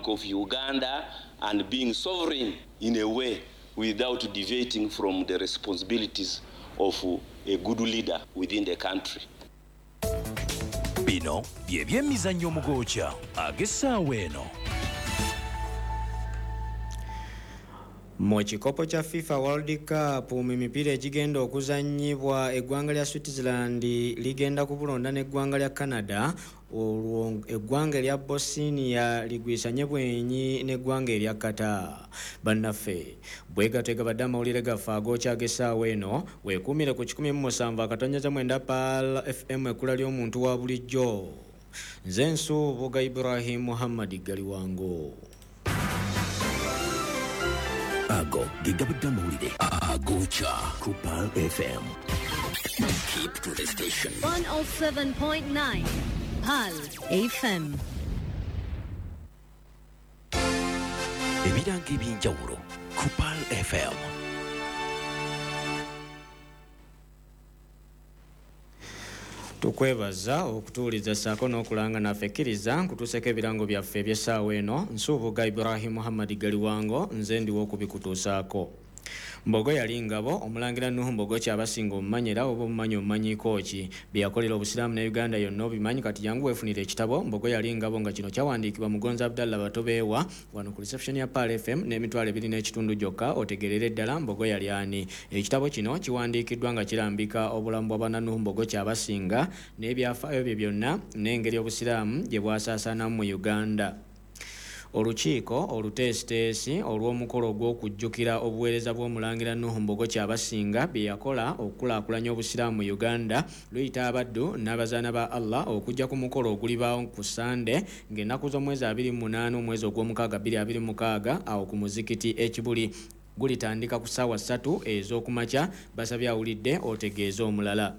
Republic of Uganda and being sovereign in a way without deviating from the responsibilities of a good leader within the country. Bino by'ebyemizannyo mugookya ag'essaawa eno. Mu kikopo kya FIFA World Cup mimipiira egigenda okuzannyibwa eggwanga lya Switzerland ligenda kubulonda n'eggwanga lya Canada, olwo eggwanga erya Bosnia ligwisanye bwenyi n'eggwanga erya Qatar. Bannaffe bwegatega badde amawulire gaffe agookya ag'essaawa eno, weekuumire ku 17 akatonyeza mwenda PAL FM ekkula ly'omuntu wa bulijjo. Nze Nsuubuga Ibrahim Muhammad Galiwango. Ago gigabadde amawulire agookya ku PAL FM. Keep to the station. 107.9 PAL FM. Ebiranga eby'enjawulo ku PAL FM. Tukwebaza okutuuliza ssaako n'okulanga naffe kkiriza nkutuuseko ebirango byaffe eby'essaawa eno. Nsuubuga Ibrahim Muhammad Galiwango, nze ndiwo okubikutuusaako. Mbogo yali ngabo omulangira Nuhu Mbogo kyabasinga omumanyira oba omumanyiiko ki byakolera obusiraamu ne Uganda yonna obimanyi, kati yangu weefunira ekitabo Mbogo yali ngabo nga kino kyawandiikibwa Mugonza Abdallah Batobeewa wano ku reception ya PAL FM n'emitwalo 2.5 gyokka otegerere ddala Mbogo yali ani. Ekitabo kino kiwandiikiddwa nga kirambika obulamu bwa bwana Nuhu Mbogo kyabasinga n'ebyafaayo bye byonna n'engeri obusiraamu gye bwasaasaanamu mu Uganda. Olukiiko oluteesiteesi olw'omukolo gw'okujjukira obuweereza bw'omulangira Nuhu Mbogo kyabasinga bye yakola okukulaakulanya obusiraamu mu Uganda luyita abaddu n'abazaana ba Allah okujja ku mukolo ogulibaawo ku Sande ng'ennaku z'omwezi 28 omwezi ogw'omukaaga 2026 awo ku muzikiti Ekibuli. Gulitandika ku ssaawa 3 ez'okumakya. Basabye awulidde otegeeza omulala.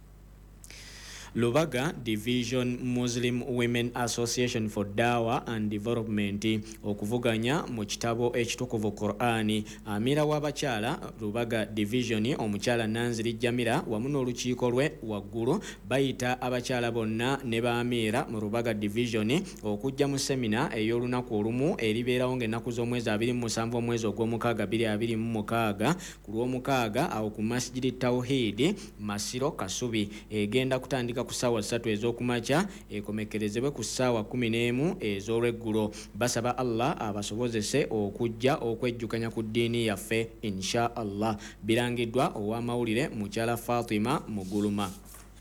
Lubaga Division Muslim Women Association for Dawa and Development okuvuganya mu kitabo ekitukuvu Qur'ani. Amira w'abakyala Lubaga Division omukyala Nanziri Jamira wamu n'olukiiko lwe waggulu bayita abakyala bonna ne baamira mu Lubaga Division okujja mu semina ey'olunaku olumu eribeerawo ng'ennaku z'omwezi 27 omwezi ogw'omukaaga 2026 ku lw'omukaaga awo ku Masjidi Tawhid Masiro Kasubi. Egenda kutandika ku ssaawa 3 ez'okumakya ekomekerezebwe ku ssaawa 11 ez'olweggulo. Basaba Allah abasobozese okujja okwejjukanya ku ddiini yaffe insha Allah. Birangiddwa ow'amawulire mukyala Fatima Muguluma.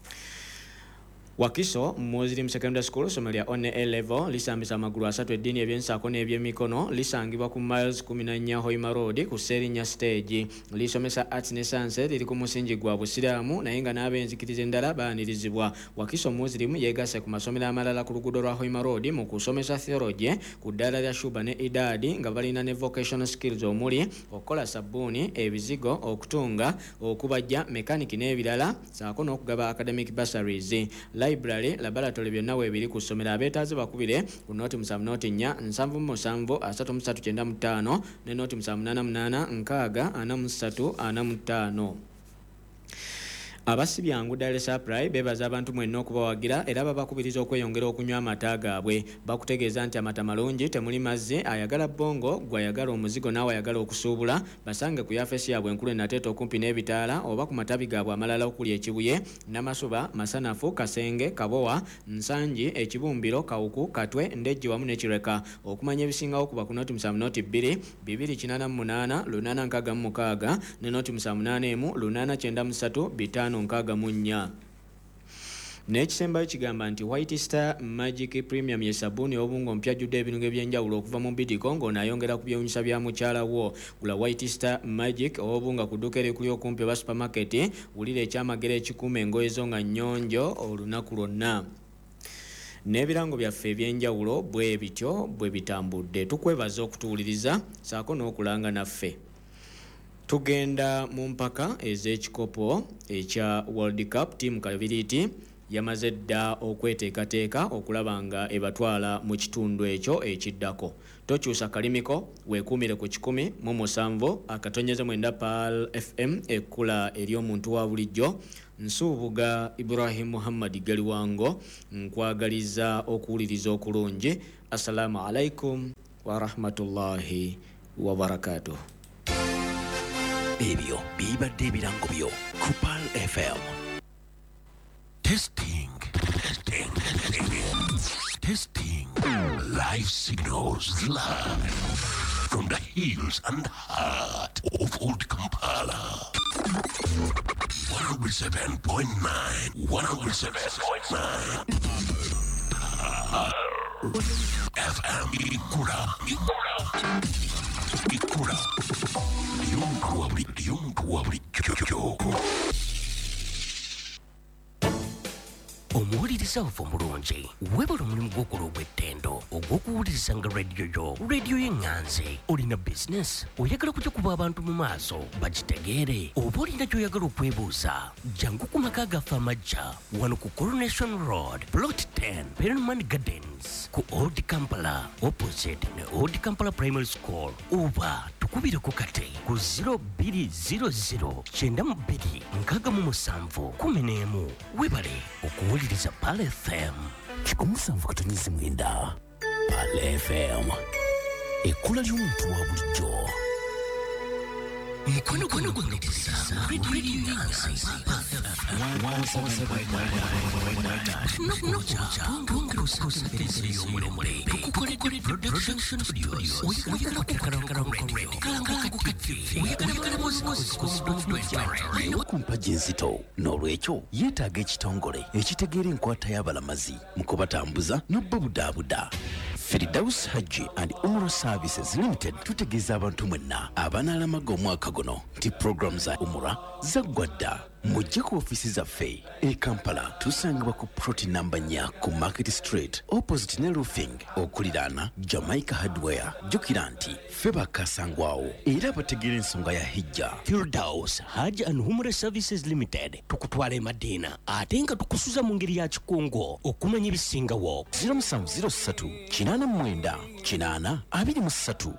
Wakiso Muslim Secondary School somero lya One A level lisambisa amagulu 3 eddiini eby'ensaako n'ebyemikono lisangibwa ku miles 14 Hoima Road ku Serinya stage. Lisomesa arts ne science liri ku musingi gwa busiraamu naye nga n'ab'enzikiriza endala baanirizibwa. Wakiso Muslim yeegase ku masomero amalala ku luguudo lwa Hoima Road mu kusomesa theology ku ddaala lya Shuba ne Idadi nga balina ne vocational skills omuli okukola sabbuuni, ebizigo, okutunga, okubajja, mechanic n'ebirala saako n'okugaba academic bursaries. Library laboratory byonna weebiri ku ssomero. Abeetaaze bakubire ku nooti 74 777 395 ne nooti 788 643 45. Abasibyangu Dar es Salaam bebaza abantu mwenna okubawagira era babakubiriza okweyongera okunywa amata gaabwe. Bakutegeeza nti amata malungi temuli mazzi, ayagala bongo gwayagala omuzigo naawe ayagala okusuubula basange ku yafesi yaabwe enkulu enateeta okumpi n'ebitaala oba ku matabi gaabwe amalala okuli Ekibuye, Namasuba, Masanafu, Kasenge, Kabowa, Nsangi, Ekibumbiro, Kawuku, Katwe, Ndejje wamu n'Ekireka. Okumanya ebisingawo kuba ku nooti 2 288 866 ne nooti 881 893 5 nkagamunya. N'ekisembayo kigamba nti White Star Magic Premium ye sabbuuni obungo mpya jjudde ebirungo eby'enjawulo okuva mu Bidiko ng'onayongera ku byewunyisa bya mukyala wo. Gula White Star Magic obunga ku dduuka erikuli okumpi oba supermarket. Wulira ekyamagero ekikuuma engoye zo nga nnyonjo olunaku lwonna. N'ebirango byaffe eby'enjawulo bwe bityo bwe bitambudde. Tukwebaza okutuwuliriza saako n'okulanga naffe. Tugenda mu mpaka ez'ekikopo ekya World Cup. Team Kalabiriti yamaze dda okweteekateeka okulaba nga ebatwala mu kitundu ekyo ekiddako. Tokyusa kalimiko weekuumire ku 17 akatonyeza mwenda PAL FM ekkula ery'omuntu wa bulijjo. Nsuubuga Ibrahim Muhammad Galiwango nkwagaliza okuwuliriza okulungi. Assalamu alaikum wa rahmatullahi wa barakatuh. Ebyo bibadde ebirango byo Kupal FM. Testing. Live signals live from the hills and heart of Old Kampala. 107.9. 107.9. FM Ikura. Yunkuwabuli kyoko. Omuwuliriza waffe omulungi webala omulimu gw'okola ogw'ettendo ogw'okuwulirizanga rediyo y'enganze. Olina bizinesi oyagala kujja kuba abantu mu maaso bagitegeere, oba olina gy'oyagala okwebuuza, jangu ku maka gaffe amajja wano ku Coronation Road Plot 10 Perelman Gardens ku Old Kampala opposite ne Old Kampala Primary School, oba tukubireko kate ku 0200926711. Webale okuwuliriza Pal FM 107.9. Pal FM ekkula ly'omuntu wa bulijjo. Mukono gw'okuliriza rediyo y'enganze. Kumpagi enzito n'olwekyo yeetaaga ekitongole ekitegeera enkwata y'abalamazi mu kubatambuza n'obbabudaabuda. Firdaus Hajji and Umrah Services Limited tutegeeza abantu mwenna abanaalamaga omwaka guno nti program za Umrah zaggwadda. Mujje ku ofisi zaffe e Kampala tusangibwa ku Proti number 4 ku Market Street opposite ne Roofing okuliraana Jamaica Hardware. Jjukira nti ffe bakasangwawo era bategeera ensonga ya hijja. Firdaus Hajji and Umrah Services Limited tukutwala e Madina ate nga tukusuza mu ngeri ya kikungo okumanya ebisingawo. 0703 89 23.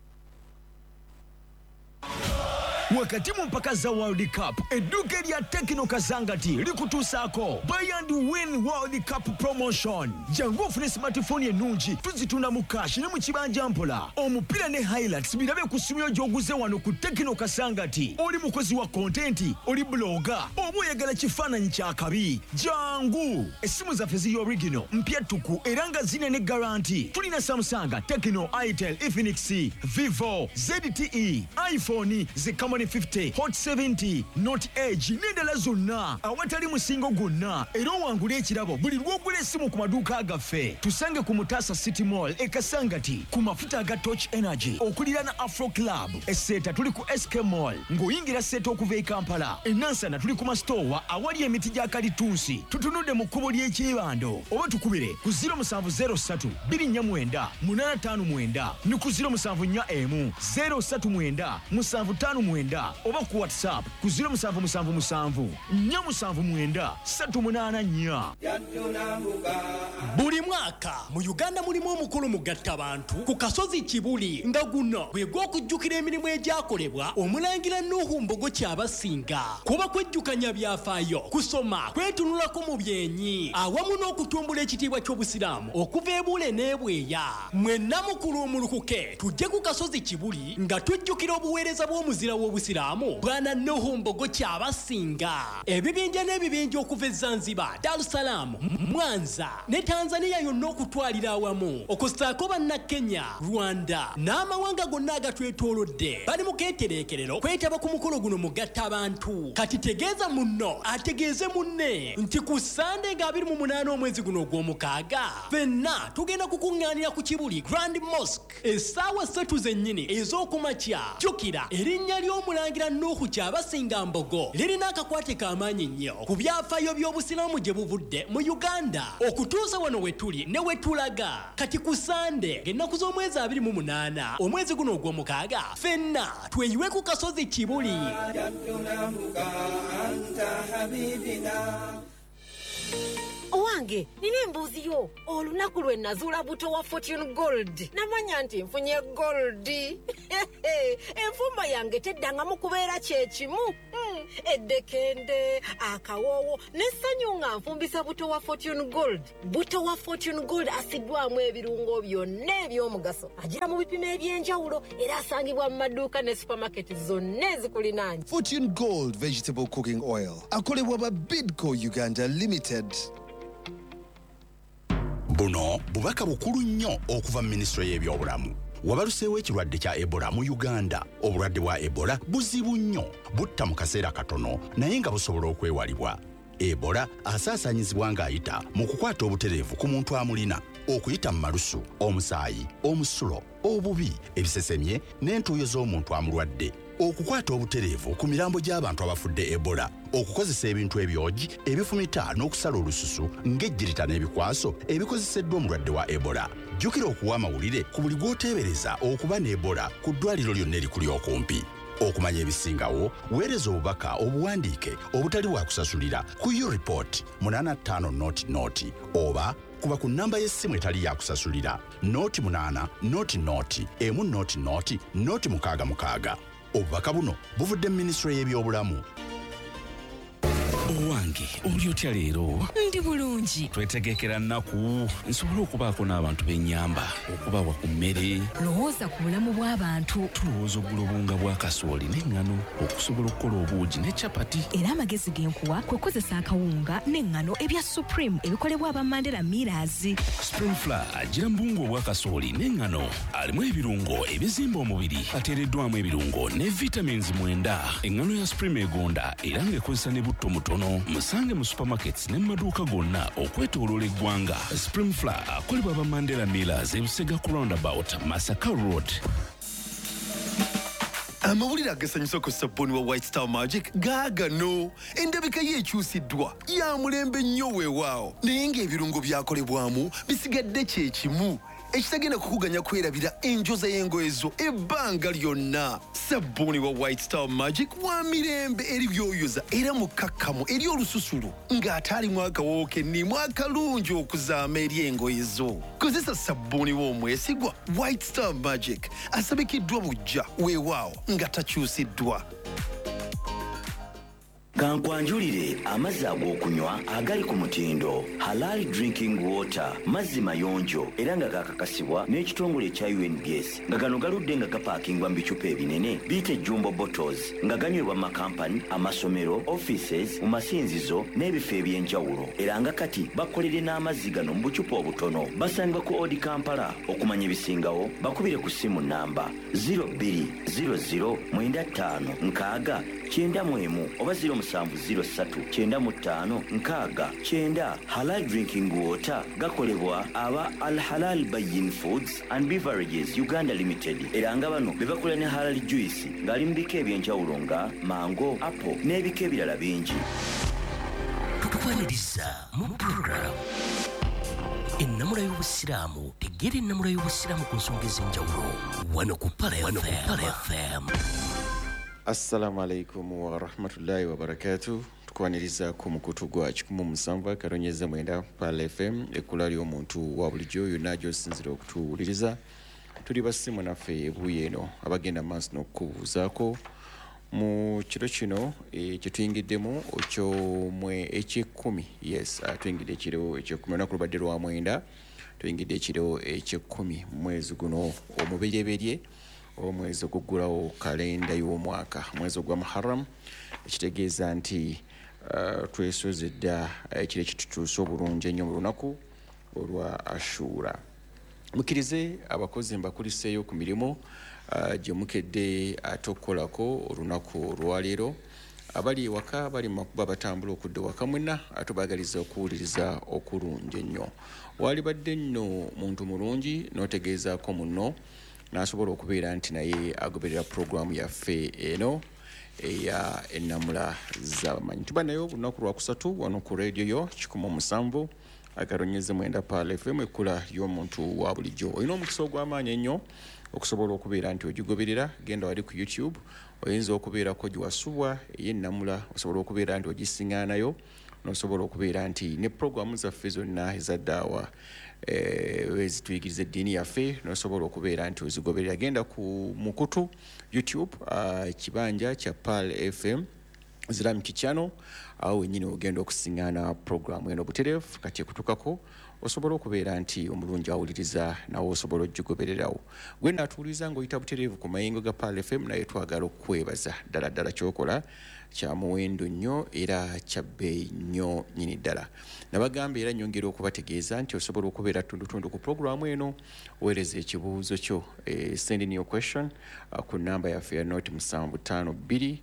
Wakati mu mpaka za World Cup, edduuka lya Tekno Kasangati likutuusaako Buy and Win World Cup Promotion. Jangu ofune smartphone ennungi tuzitunda mu cash ne mu kibanja mpola. Omupiira ne highlights birabe ku ssimu gy'oguze wano ku Tekno Kasangati. Oli mukozi wa content, oli blogger, oba oyagala kifaananyi kya kabi. Jangu! Essimu zaffe ziri original, mpya ttuku era nga zine ne guarantee. Tulina Samsung, Tekno, Itel, Infinix, Vivo, ZTE, iPhone, Zikamani 50, Hot 70, Note Edge, n'endala zonna awatali musingo gwonna. Era owangula ekirabo buli lw'ogula essimu ku maduuka agaffe. Tusange ku Mutasa City Mall e Kasangati ku mafuta aga Torch Energy okulira na Afro Club. Esseeta tuli ku SK Mall ng'oyingira Seeta okuva e Kampala. E Nansana tuli ku Mastowa awali emiti gya Kalitunsi. Tutunudde mu kkubo ly'ekyebando oba tukubire ku 0703 249 859 ne ku 0741 039 759 oba ku WhatsApp ku 0777 479 384. Buli mwaka mu Uganda mulimu omukulu mugatta abantu ku kasozi Kibuli nga guno bwe gw'okujjukira emirimu egyakolebwa omulangira Nuhu Mbogo Kyabasinga. Kuba kwejjukanya byafaayo, kusoma, kwetunulako mu byenyi awamu n'okutumbula ekitiibwa ky'obusiraamu okuva eBule n'eBweya. Mwenna mukulu omulukuke tujje ku kasozi Kibuli nga tujjukira obuweereza bw'omuzira w'obusiraamu Bwana Nuhu Mbogo Kyabasinga. Ebibinja n'ebibinja okuva e Zanzibar, Dar es Salaam, Mwanza ne Tanzania yonna okutwalira awamu okusaako banna Kenya, Rwanda n'amawanga gonna agatwetoolodde bali mu keetereekerero kwetaba ku mukolo guno mugatta abantu. Kati tegeeza munno ategeeze munne nti ku Sande nga 28 omwezi guno ogw'omukaaga ffenna tugenda kukuŋŋaanira ku Kibuli Grand Mosque essaawa 3 zennyini ez'okumakya. Jjukira erinnya ly'omulangira Nuhu Kyabasinga Mbogo lirina akakwate k'amaanyi nnyo ku byafaayo by'obusiraamu gye buvudde mu Uganda okutuusa wano we tuli ne we tulaga. Kati ku Sande ng'ennaku z'omwezi 28 omwezi guno ogw'omukaaga ffenna tweyiwe ku kasozi Kibuli. Owange Munnange nina embuuzi yo olunaku lwe nazuula buto wa Fortune Gold namanya nti nfunye gold enfumba yange teddangamu kubeera kyekimu eddekende akawoowo n'essanyu nga nfumbisa buto wa Fortune Gold. Buto wa Fortune Gold asiddwamu ebirungo byonna eby'omugaso agira mu bipimo eby'enjawulo era asangibwa mu maduuka ne supermarket zonna ezikulinaanye. Fortune Gold Vegetable Cooking Oil akolebwa ba Bidco Uganda Limited. Buno bubaka bukulu nnyo okuva mu Ministry y'ebyobulamu. Wabaluseewo ekirwadde kya Ebola mu Uganda. Obulwadde bwa Ebola buzibu nnyo, butta mu kaseera katono naye nga busobola okwewalibwa. Ebola asaasaanyizibwa ng'ayita mu kukwata obutereevu ku muntu amulina, okuyita mu malusu, omusaayi, omusulo, obubi, ebisesemye n'entuuyo z'omuntu amulwadde. Okukwata obutereevu ku mirambo gy'abantu abafudde Ebola, okukozesa ebintu ebyogi ebifumita n'okusala olususu ng'ejjirita n'ebikwaso ebikozeseddwa omulwadde wa Ebola. Jjukira okuwa amawulire ku buli gw'oteebereza okuba ne Ebola ku ddwaliro lyonna erikuli okumpi. Okumanya ebisingawo, weereza obubaka obuwandiike obutali bwa kusasulira ku U-Report 8500 oba kuba ku nnamba y'essimu etali ya kusasulira 0800 100 100 Obubaka buno buvudde mu Ministry y'ebyobulamu. Owange oli otya leero? Ndi bulungi. Twetegekera nnaku nsobola okubaako n'abantu b'ennyamba okubawa ku mmere. Lowooza ku bulamu bw'abantu. Tulowooza oggula obunga bwa kasooli n'eŋŋano okusobola okukola obuugi ne capati. Era amagezi g'enkuwa kwe kozesa akawunga n'eŋŋano ebya Supreme ebikolebwa aba Mandela Millers. Spring Flour agira mbungu obwa kasooli n'eŋŋano alimu ebirungo ebizimba omubiri ateereddwamu ebirungo ne vitamins 9. Eŋŋano ya Supreme egonda era ng'ekozesa ne butto mutono. Musange mu supermarkets ne maduuka gonna okwetooloola eggwanga. Spring Flour akolebwa aba Mandela Millers ebusega ku roundabout Masaka Road. Amawulire agasanyusa ku sabbuuni wa White Star Magic gaagano. Endabika ye ekyusiddwa ya mulembe nnyo weewaawo naye ng'ebirungo byakolebwamu bisigadde kyekimu ekitagenda kukuganya kwerabira enjoza y'engoye zo ebbanga lyonna. Sabbuuni wa White Star Magic wa mirembe eri byoyoza era mukakkamu eri olususulu ng'ate alimu akawoowo kennimu akalungi okuzaama eri engoye zo. Kozesa sabbuuni w'omwesigwa White Star Magic asabikiddwa bujja weewaawo nga takyusiddwa. Kankwanjulire amazzi ag'okunywa agali ku mutindo Halal Drinking Water, mazzi mayonjo era nga gakakasibwa n'ekitongole ekya UNGS nga gano galudde nga gapaakingwa mu bicupa ebinene biyite jumbo bottles nga ganywebwa mu makampani, amasomero, offices, mu masinzizo n'ebifo eby'enjawulo era nga kati bakolere n'amazzi gano mu bucupa obutono. Basangibwa ku Odi Kampala. Okumanya ebisingawo bakubire ku ssimu namba 0200 95 91 oba 0703 Halal Drinking Water gakolebwa aba Al Halal Bayin Foods and Beverages Uganda Limited era nga bano bebakola ne Halal Juice ngali mu bika ebyenjawulo nga mango, apple n'ebika ebirala bingi. Tukwaniriza mu program ennamula y'obusiraamu tegera ennamula y'obusiraamu ku nsonga ez'enjawulo wano ku Pala FM. Assalamu alaikum wa rahmatullahi wa barakatuh. Tukwaniriza ku mukutu gwa 17 karonyeza mwenda Pala FM ekula ly'omuntu wa bulijjo yonna gy'osinzira okutuwuliriza. Tuli basimu naffe ebuyeno abagenda maaso n'okubuuzaako mu kiro kino kyetuyingiddemu ekyomwe eky'ekkumi. Yes, tuyingidde ekiro eky'ekkumi olunaku lubadde lwa mwenda tuyingidde ekiro eky'ekkumi mu mwezi guno omuberyeberye omwezi oguggulawo kalenda y'omwaka, mwezi ogwa Muharram, ekitegeeza nti twesoze dda ekiro ekitutuuse obulungi ennyo mu lunaku olwa Ashura. Mukkirize abakozi mbakuliseeyo ku mirimu gye mukedde ate okukolako olunaku olwaleero. Abali ewaka bali mu makubo abatambula okudda ewaka mwenna atubaagaliza okuwuliriza okulungi ennyo. Walibadde nno muntu mulungi n'otegeezaako munno n'asobola okubeera nti naye agoberera puroguramu yaffe eno eya ennamula z'abamanyi. Tuba nayo olunaku lwakusatu wano ku radio yo 17 akaronyeze mwenda Pala FM ekkula y'omuntu wa bulijjo. Olina omukisa ogw'amaanyi ennyo okusobola okubeera nti ogigoberera. Genda wali ku YouTube oyinza okubeerako gye wasubwa ey'ennamula, osobola okubeera nti ogisiŋŋaanayo n'osobola okubeera nti ne programu zaffe zonna ezaddaawa wezituyigiriza eddiini yaffe n'osobola okubeera nti ozigoberera. Genda ku mukutu YouTube kibanja kya Pearl FM Islamic Channel, awo wenyini ogenda okusiŋŋaana programu eno butereevu kati ekutukako osobola okubeera nti omulungi awuliriza nawe osobola ogigobererawo. Gwe naatuwuliriza ng'oyita butereevu ku mayingo ga Pearl FM naye twagala okukwebaza ddala kyokola kya muwendo nnyo era kya bbeeyi nnyo nnyini ddala. Nabagamba era nyongera okubategeeza nti osobola okubeera tundutundu ku programu eno weereza ekibuuzo kyo send in your question ku namba yaffe ya noti 752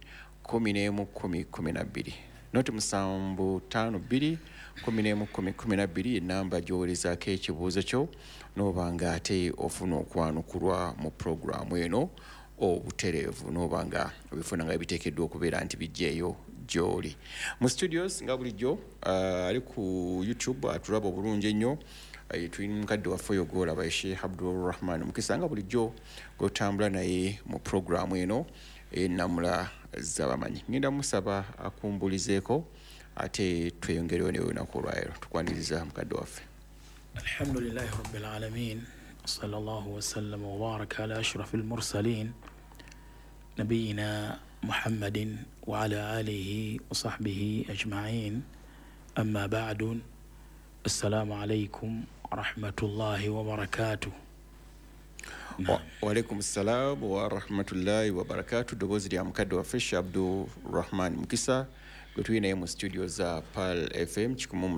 11 noti 752 11 enamba gy'oweerezaako ekibuuzo kyo n'oba nga ate ofuna okwanukulwa mu programu eno obutereevu n'oba nga obifuna nga biteekeddwa okubeera nti bijjeeyo gy'oli. Mu studios nga bulijjo ali ku YouTube atulaba obulungi ennyo tulina mukadde waffe oyo gw'olaba Sheikh Abdulrahman Mukisa nga bulijjo gw'otambula naye mu programu eno enamula z'abamanyi. Ngenda musaba akumbulizeeko ate tweyongereyo ne olunaku olwaleero tukwaniriza mukadde waffe. Alhamdulillahi rabbil alamin sallallahu wasallam wa baraka ala ashrafil mursalin nabiyina Muhammadin wa ala alihi wa sahbihi ajma'in amma ba'du. Assalamu alaikum wa rahmatullahi wa barakatuh. Wa alaikum assalam wa rahmatullahi wa barakatuh. Dogozi lya mukadde waffe Sheikh Abdulrahman Mukisa gwe tuli naye mu studio za Pearl FM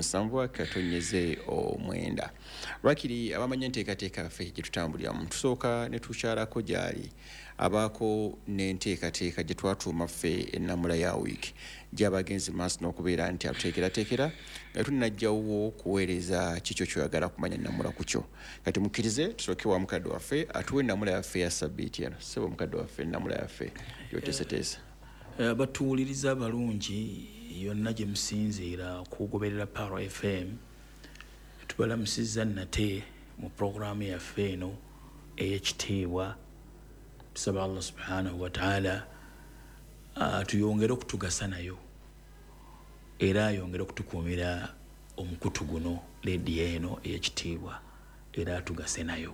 107.9. Lwakiri abamanyi enteekateeka yaffe gye tutambuliramu tusooka ne tukyalako gyali abaako n'enteekateeka gye twatuuma ffe ennamula ya wiiki gy'abagenzi maaso n'okubeera nti atuteekerateekera nga tunnajjawo kuweereza kikyo kyoyagala kumanya nnamula ku kyo. Kati mukkirize tusooke wa mukadde waffe atuwe ennamula yaffe ya sabbiiti eno. Sebo mukadde waffe ennamula yaffe yoteeseteese. Batuwuliriza balungi yonna gye musinziira okugoberera Pearl FM tubalamusizza nate mu programu yaffe eno ey'ekitiibwa. Tusaba Allah subhanahu wa ta'ala tuyongere okutugasa nayo era ayongere okutukuumira omukutu guno leediyo eno ey'ekitiibwa era atugase nayo.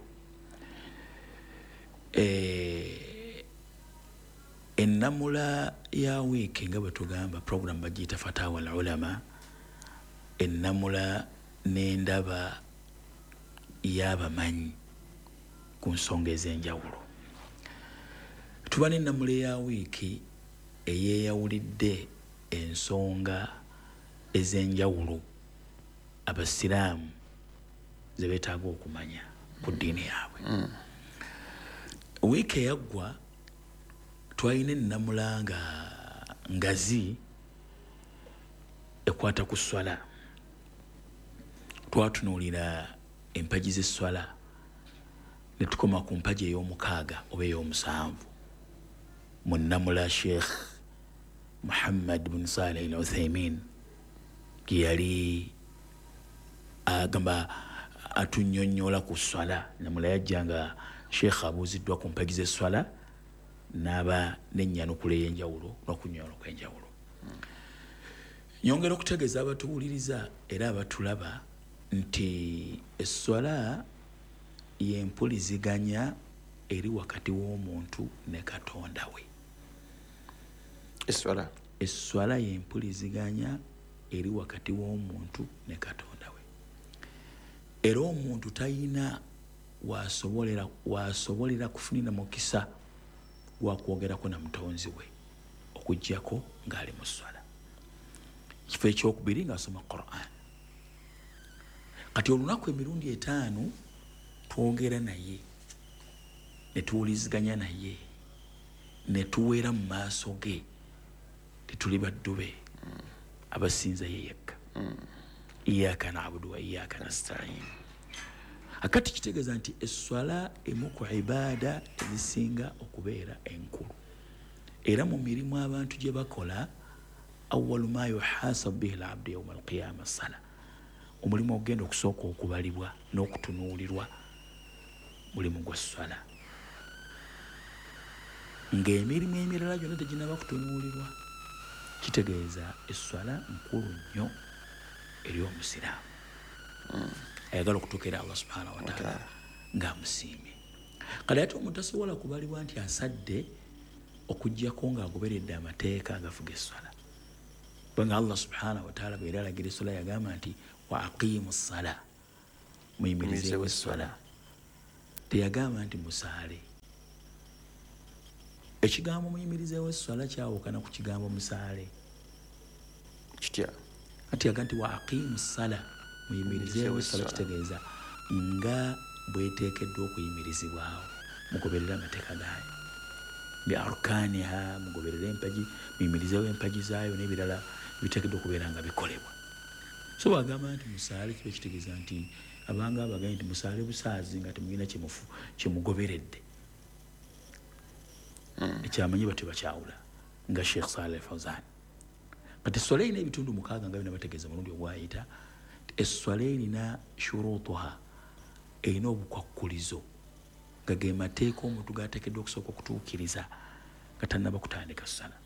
Ennamula ya wiiki nga bwe tugamba programu bagiyita fatawa al ulama, ennamula n'endaba y'abamanyi ku nsonga ez'enjawulo. Tuba n'ennamula ya wiiki eyeeyawulidde ensonga ez'enjawulo abasiraamu ze beetaaga okumanya ku ddiini yaabwe. Wiiki eyaggwa twalina ennamula nga ngazi ekwata ku swala. Twatunuulira empagi z'esswala ne tukoma ku mpagi ey'omukaaga oba ey'omusanvu mu nnamula Sheikh Muhammad bin Saleh al Uthaymin gye yali agamba atunnyonnyola ku swala. Nnamula yajja nga Sheikh abuuziddwa ku mpagi z'esswala n'aba n'ennyanukula ey'enjawulo n'okunnyola kw'enjawulo. Nyongera okutegeeza abatuwuliriza era abatulaba nti esswala y'empuliziganya eri wakati w'omuntu ne Katonda we. Esswala y'empuliziganya eri wakati w'omuntu ne Katonda we. Era omuntu talina waasobolera kufunira mukisa gwakwogerako na mutonzi we okuggyako ng'ali mu sswala. Kifo ekyokubiri ng'asoma Quran. Kati olunaku emirundi 5 twogera naye ne tuwuliziganya naye ne tuweera mu maaso ge tetuli baddu be abasinza ye yekka. Iyyaka na'budu wa iyyaka nasta'in. Akati kitegeeza nti esswala emu ku ibaada ezisinga okubeera enkulu era mu mirimu abantu gye bakola awwalu ma yuhasabu bihi al-abdu yawma al-qiyama sala. Omulimu ogenda okusooka okubalibwa n'okutunuulirwa mulimu gwa sswala, ng'emirimu emirala gyonna teginaba kutunuulirwa. Kitegeeza esswala nkulu nnyo eri omusiraamu ayagala okutuukira Allah subhanahu wa ta'ala ng'amusiimye. Kale ate omuntu tasobola kubalibwa nti asadde okuggyako ng'agoberedde amateeka agafuga esswala. Kubanga Allah subhanahu wa ta'ala bwe yali alagira esswala yagamba nti wa aqimu ssala, muyimirizeewo esswala. Teyagamba nti musaale. Ekigambo muyimirizeewo esswala kyawukana ku kigambo musaale. Kitya? Ati yaga nti wa aqimu ssala, muyimirizeewo esswala, kitegeeza nga bweteekeddwa okuyimirizibwawo, mugoberere amateeka gaayo. Bi arkaniha, mugoberere empagi, muyimirizeewo empagi zaayo n'ebirala biteekeddwa okubeera nga bikolebwa. So bagamba nti musaale kiba kitegeeza nti abanga abagambye nti musaale busaazi nga temulina kyemugoberedde. Ekyamanyi bati bakyawula nga Sheikh Saleh Fawzan. Kati esswala erina ebitundu 6 nga bina bategeeza mulundi ogwayita. Esswala erina shurutuha, erina obukwakkulizo nga ge mateeka omuntu g'ateekeddwa okusooka okutuukiriza nga tannaba kutandika ssala.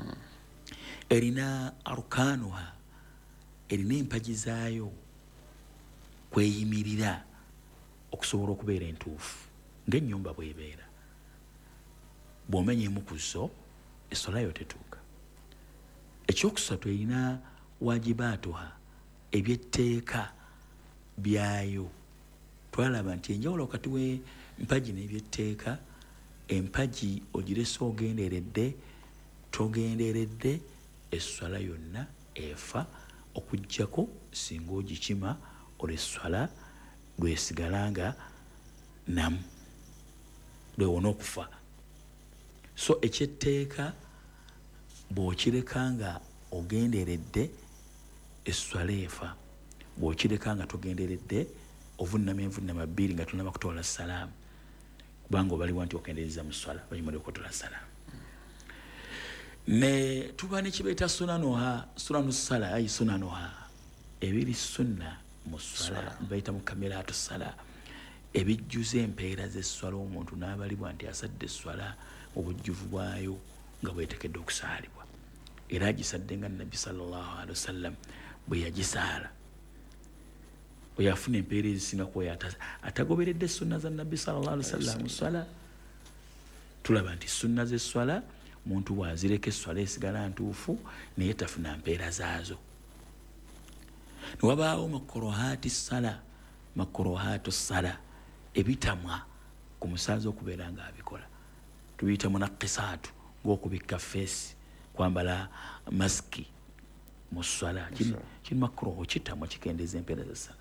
Erina arkanuha, erina empagi zaayo kweyimirira okusobola okubeera entuufu ng'ennyumba bw'ebeera. Bw'omenyeemu ku zo esswala yo tetuuka. Ekyokusatu erina wajibaatuha, ebyetteeka byayo. Twalaba nti enjawulo wakati w'empagi n'ebyetteeka, empagi ogirese ogenderedde, togenderedde, esswala yonna efa, okuggyako singa ogikima olw'esswala lwesigala nga namu, lwewona okufa. So ekyetteeka bw'okireka nga ogenderedde, esswala efa. Bw'okireka nga togenderedde, ovunnama envunnama 2 nga tonnaba kutwala salaamu, kubanga obaliwa nti okendeeza mu sswala banyuma okutwala salaamu. Ne tuba nekibeeta sunanuha, sunanu ssala, ayi sunanuha, ebiri sunna mu sswala bayita mu kameraatu ssala, ebijjuza empeera z'esswala omuntu n'abalibwa nti asadde esswala obujjuvu bwayo nga bwetekedde okusaalibwa. Era agisadde nga Nabbi sallallahu alaihi wasallam bwe yagisaala. Bwe yafuna empeera ezisinga ku atagoberedde sunna za Nabbi sallallahu alaihi wasallam mu sswala. Tulaba nti sunna z'esswala muntu bw'azireka esswala esigala ntuufu naye tafuna mpeera zaazo. Ne wabaawo makorohaati ssala, makorohaatu ssala, ebitamwa ku musaazi okubeera ng'abikola. Tubiyita munaqisaatu, ng'okubikka feesi, kwambala masiki mu sswala. Kiri makoroho, kitamwa kikendeeza empeera z'essala.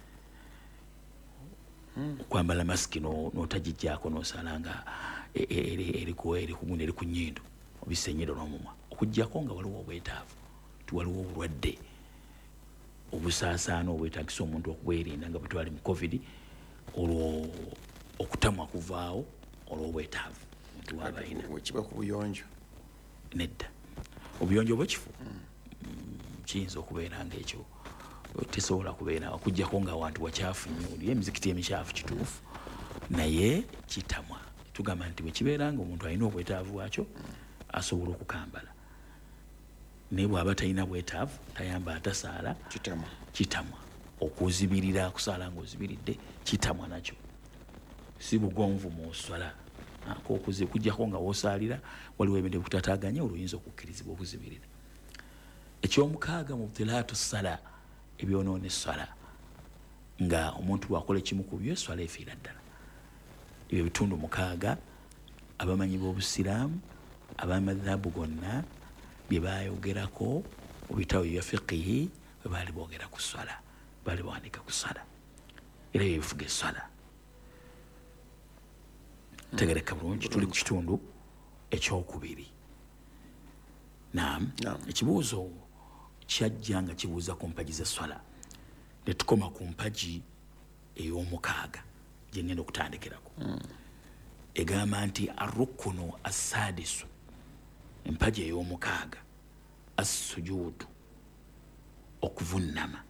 Kwambala masiki n'otagijjaako n'osala nga eri kugunda, eri ku nnyindo, obisenyera n'omumwa, okuggyako nga waliwo obwetaavu, tiwaliwo obulwadde obusaasaana obwetagisa omuntu okubwerinda nga bwe twali mu COVID, olwo okutamwa kuvaawo olw'obwetaavu tiwabalina. Wekiba ku buyonjo nedda, obuyonjo bwekifu kiyinza okubeera ng'ekyo tesobola kubeera, okuggyako nga wantu wakyafu nnyo, oli emizikiti emikyafu kituufu, naye kitamwa. Tugamba nti bwe kibeera nga omuntu alina obwetaavu bwakyo asobola okukambala, naye bw'aba talina bwetaavu tayamba atasaala, kitamwa. Okuzibirira, kusaala ng'ozibiridde, kitamwa nakyo. Si bugonvu mu sswala, kujjako nga woosaalira waliwo ebintu ebikutataaganya, olwo oyinza okukkirizibwa okuzibirira. Ekyomukaaga mu butilaatu ssala, ebyonoona esswala, nga omuntu bw'akola ekimu ku byo esswala efiira ddala. Ebyo bitundu 6 abamanyi b'obusiraamu abamadhabu gonna bye baayogerako mu bitabo bya fiqihi bwe baali boogera ku sswala, baali bawandiika ku sswala, era bye bifuga esswala. Tegereka bulungi, tuli ku kitundu ekyokubiri. Naam, ekibuuzo kyajja nga kibuuza ku mpagi z'esswala, ne tukoma ku mpagi ey'omukaaga gye ngenda okutandikirako. Egamba nti arrukunu assaadisu, empagi ey'omukaaga, assujuudu, okuvunnama.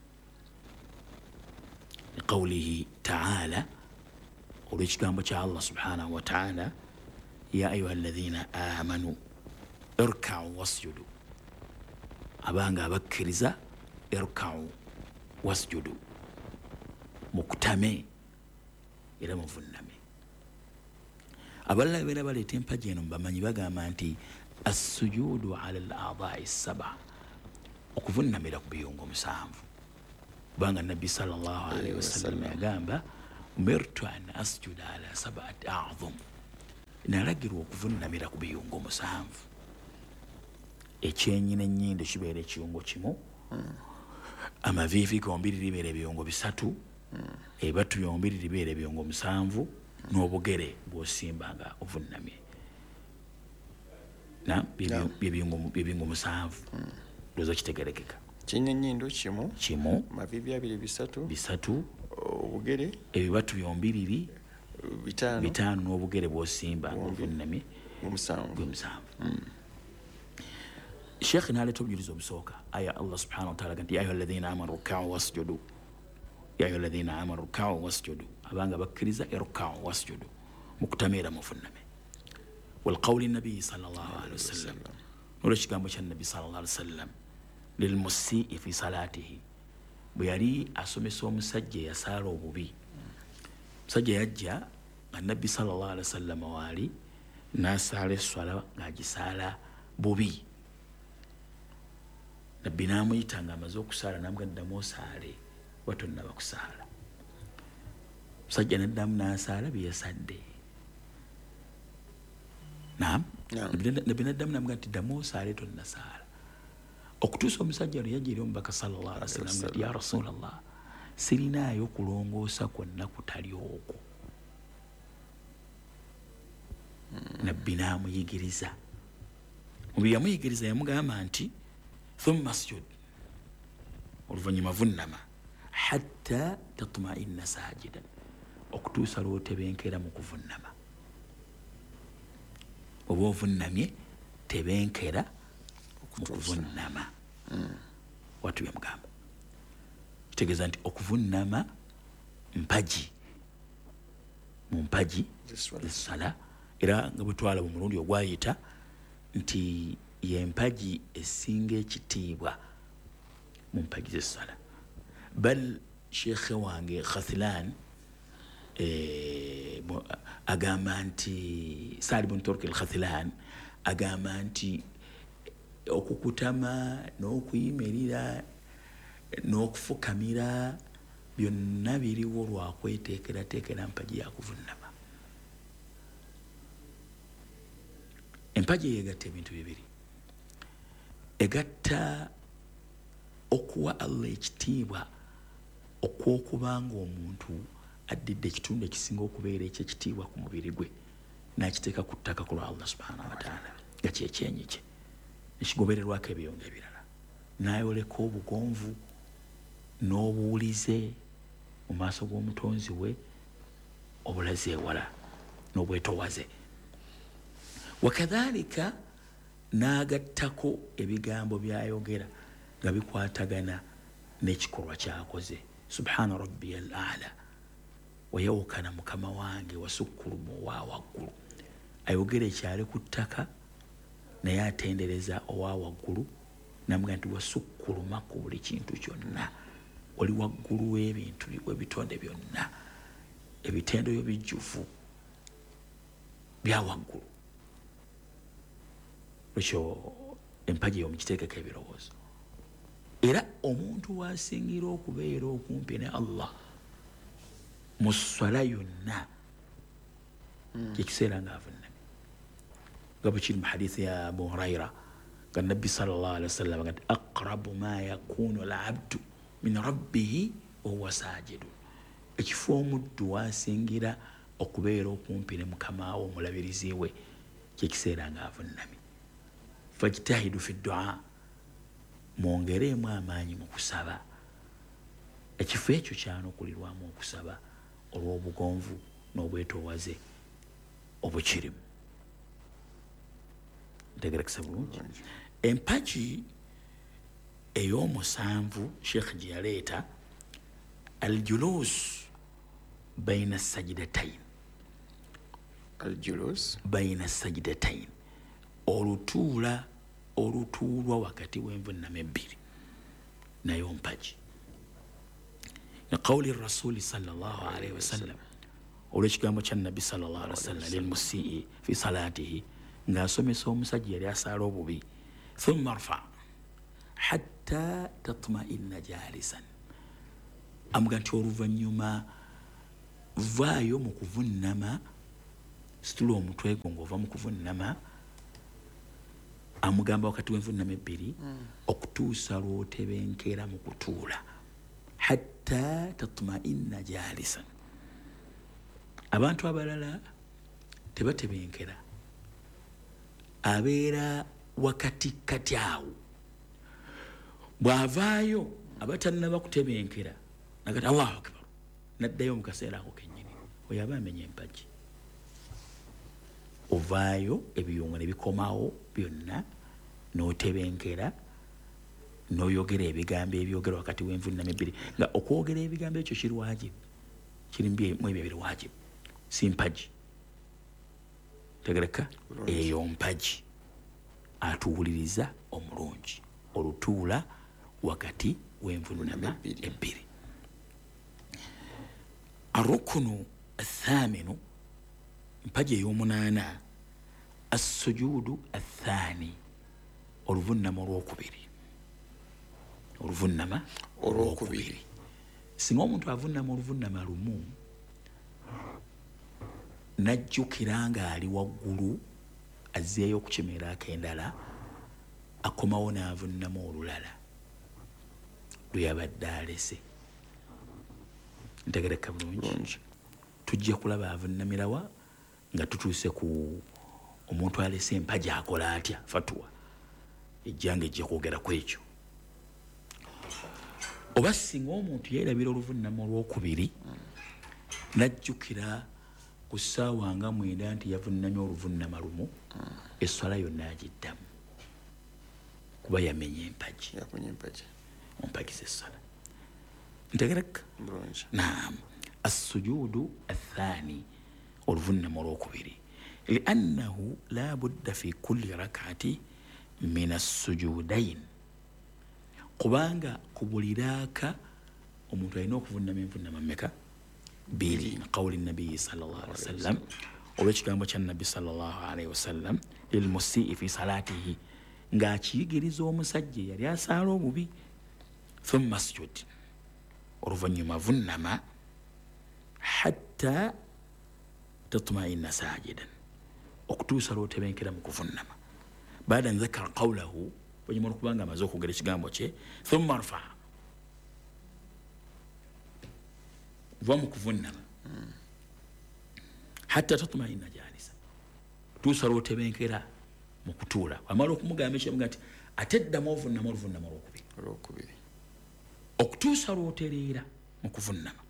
Liqawlihi ta'ala, olw'ekigambo kya Allah subhanahu wa ta'ala, ya ayuha alladhina amanu irka'u wasjudu, abanga abakkiriza irka'u wasjudu mukutame era muvunname. Abalala beera baleeta empagi eno mubamanyi bagamba nti assujudu ala al-a'daa'i as-sab'a, okuvunnamira ku biyungo 7. Kubanga nabbi sallallahu alaihi wasallam yagamba umirtu an asjuda ala 7 a'zum, nalagirwa okuvunnamira ku biyungo 7. Ekyenyina ennyindo kibeera ekiyungo kimu, amaviivi gombiri libeera ebiyungo 3, ebibatu byombiri libeera ebiyungo 7, n'obugere bw'osimbanga ovunnamye. Byebiyungo 7 ndowooza kitegerekeka. Kyenyinyindo kimu, maviivi 2 3, obugere ebibatu byombiriri 5 n'obugere bw'osimbanga ovunnamye 7. Sheikh naleeta obujulizi obusooka aya Allah subhanahu wa ta'ala nti ya ayuha alladhina amanu ruk'u wasjudu, ya ayuha alladhina amanu ruk'u wasjudu, abanga bakkiriza iruk'u wasjudu mukutamira muvunname. Walqawli nabi sallallahu alaihi wasallam, n'olwekigambo kya nabi sallallahu alaihi wasallam lilmusii fi salatihi, bwe yali asomesa omusajja eyasaala obubi. Omusajja yajja nga nabbi sallallahu alaihi wasallam waali n'asaala esswala ng'agisaala bubi. Nabbi n'amuyita nga amaze okusaala n'amugamba ddamu osaale oba tonnaba kusaala. Omusajja n'addamu n'asaala bye yasadde. Nabbi n'addamu n'amugamba nti ddamu osaale tonnasaala. Okutuusa omusajja lwe yajja eri omubaka sallallahu alaihi wasallam nti ya rasulallah, sirinaayo kulongoosa kwonna kutali okwo. Nabbi n'amuyigiriza. Mu bye yamuyigiriza yamugamba nti thumma asjud, oluvannyuma vunnama, hatta tatma'inna sajidan, okutuusa lw'otebenkera mu kuvunnama. Oba ovunnamye tebenkera mu kuvunnama. Watu byamugamba kitegeeza nti okuvunnama mpagi mu mpagi z'essala, era nga bwe twalaba omulundi ogwayita nti y'empagi esinga ekitiibwa mu mpagi z'essala. Bal sheekhe wange Khathilan agamba nti Saad ibn Turki al-Khathilan agamba nti okukutama n'okuyimirira n'okufukamira byonna biriwo lwakweteekerateekera mpagi yakuvunnama. Empagi eyegatta ebintu bibiri. Egatta okuwa Allah ekitiibwa okw'okubanga omuntu addidde ekitundu ekisinga okubeera ekyekitiibwa ku mubiri gwe n'akiteeka ku ttaka ku lwa Allah subhanahu wa ta'ala nga kyekyenyi kye ekigobererwako ebiyongo ebirala, n'ayoleka obugonvu n'obuwulize mu maaso g'omutonzi we, obulaze ewala n'obwetowaze. Wakadhalika n'agattako ebigambo byayogera nga bikwatagana n'ekikolwa kyakoze. Subhana rabbiya al-a'la, wayawukana mukama wange wasukkuluma owa waggulu. Ayogera ekyali ku ttaka naye atendereza owa waggulu, namugamba nti wasukkuluma ku buli kintu kyonna, oli waggulu w'ebintu w'ebitonde byonna, ebitendeyo bijjuvu bya waggulu. Lwekyo empagi y'omukiteekeko ebirowoozo. Era omuntu wasingira okubeera okumpi ne Allah mu sswala yonna kyekiseera ng'avunnamye. Nga bwe kiri mu hadiisi ya Abu Hurayra nga nabbi sallallahu alaihi wasallam nti aqrabu ma yakunu al-abdu min rabbihi wa huwa sajidun, ekifo omuddu wasingira okubeera okumpi ne mukama we omulabirizi we kyekiseera ng'avunnamye. Fajtahidu fi du'a, mwongereemu amaanyi mu kusaba. Ekifo ekyo kyanokulirwamu okusaba olw'obugonvu n'obwetoowaze obukirimu. Ntegerekesa bulungi. Empagi ey'omusanvu Sheikh gye yaleeta al-julus bayna sajidatayn, al-julus bayna sajidatayn, olutuulwa wakati w'envunnama ebbiri nayo mpagi. لقول الرسول صلى الله عليه وسلم olw'ekigambo kya nabbi sallallahu alaihi wasallam lilmusii fi salatihi ng'asomesa omusajja yali asaala obubi thumma rfa hatta tatma'inna jalisan amuga nti oluvannyuma vaayo mu kuvunnama situla omutwe gwo ng'ova mu kuvunnama amugamba wakati w'envunnama ebbiri okutuusa lw'otebenkera mu kutuula hatta tatma'inna jalisan abantu abalala tebatebenkera abeera wakati kati awo bw'avaayo abatannaba kutebenkera nagati Allahu akbar naddayo mu kaseera ako kennyini oyo aba amenya empagi ovaayo ebiyungo ne bikomawo byonna n'otebenkera n'oyogera ebigambo ebyogera wakati w'envunnama ebbiri nga okwogera ebigambo ekyo kiri wajibu kirimu ebyo biri wajibu si mpagi tegereka eyo mpagi atuwuliriza omulungi olutuula wakati w'envunnama ebbiri arukunu athaminu mpagi ey'omunaana assujuudu athaani oluvunnama olwokubiri singa omuntu avunnama oluvunnama lumu najjukira ng'ali waggulu azzeeyo okukimera ak'endala akomawo n'avunnama olulala lwe yabadde alese ntegereka bulungi tujja kulaba avunnamirawa nga tutuuse ku omuntu alese empagi akola atya fatuwa ejjanga ejja kwogera ku ekyo oba singa omuntu yeerabira oluvunnama olwokubiri najjukira ku ssaawa nga 9 nti yavunnamya oluvunnama lumu esswala yonna agiddamu kuba yamenya empagi ompagi z'esswala ntegereka naam assujuudu athaani oluvunnama olwokubiri liannahu la budda fi kulli rakaati min assujuudain kubanga ku buli raaka omuntu alina okuvunnama envunnama mmeka biri qawli nabii sallallahu alaihi wasallam olw'ekigambo kya nabbi sallallahu alaihi wasallam lilmusii fi salatihi ng'akiyigiriza omusajja yali asaala obubi thumma sujud oluvannyuma vunnama hatta tatma'inna sajidan okutuusa lw'otebenkera mu kuvunnama baada an dhakara qawlahu oluvannyuma olwokubanga amaze okwogera ekigambo kye thumma rfa va mu kuvunnama hatta tatma'inna jalisa tuusa lw'otebenkera mu kutuula amala okumugamba ekyamuga nti ate ddamu ovunnama oluvunnama olwokubiri okutuusa lw'otereera mu kuvunnama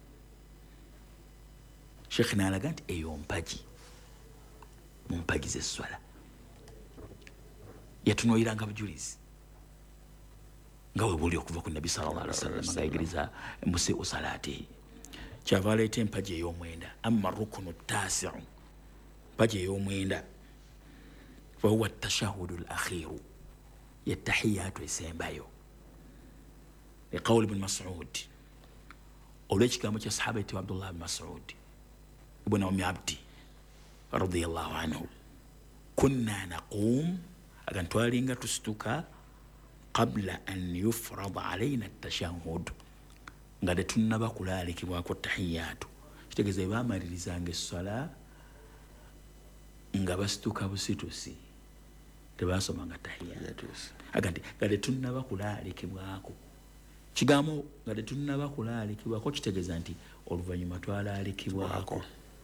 sheekh n'alaga nti eyo mpagi mu mpagi z'esswala yatunuuliranga bujulizi nga we buli okuva ku nabbi sallallahu alaihi wasallam ng'ayigiriza musii'u salaatihi kyava aleeta empagi ey'omwenda amma rukunu taasiu mpagi ey'omwenda fahuwa atashahudu alakhiru yettahiyaatu esembayo liqawli ibn mas'ud olw'ekigambo kya sahabati wa abdullah ibn mas'ud ibn ummi abdi radiyallahu anhu kunna naqum aga ntwalinga tusituka qabla an yufrada alaina atashahud nga tetunnaba kulaalikibwako tahiyaatu kitegeeza baamalirizanga essala nga basituka busitusi tebasomanga tahiyaatu aga nti nga tetunnaba kulaalikibwako kigambo nga tetunnaba kulaalikibwako kitegeeza nti oluvannyuma twalaalikibwako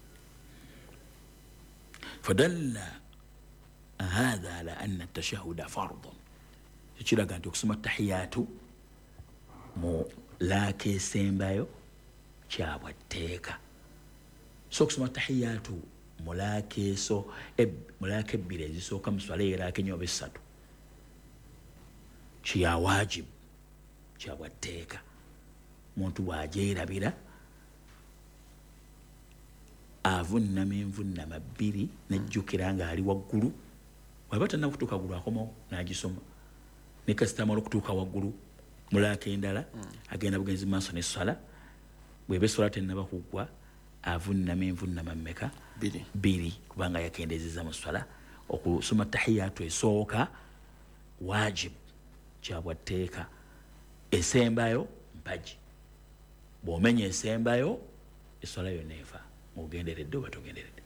fadalla hadha ala anna atashahuda fardun kiraga nti okusoma tahiyaatu mu laaka esembayo kyabwa tteeka so okusoma tahiyaatu mu laaka ebbiri ezisooka mu swala ey'eraaka ennya oba essatu kya wajibu kyabwa tteeka muntu bw'agyerabira avunnama envunnama bbiri nejjukira ng'ali waggulu bw'aba tannakutuuka ggulu akomawo n'agisoma ne kasita amala okutuuka waggulu mu laaka endala agenda bugenzi maaso n'essala bweba eswala tennaba kugwa avunnama envunnama mmeka 2 kubanga yakendezeza mu swala okusoma tahiyatu esooka wajibu kyabwatteeka esembayo mpaji bw'omenya esembayo eswala yonna efa ng'ogenderedde oba togenderedde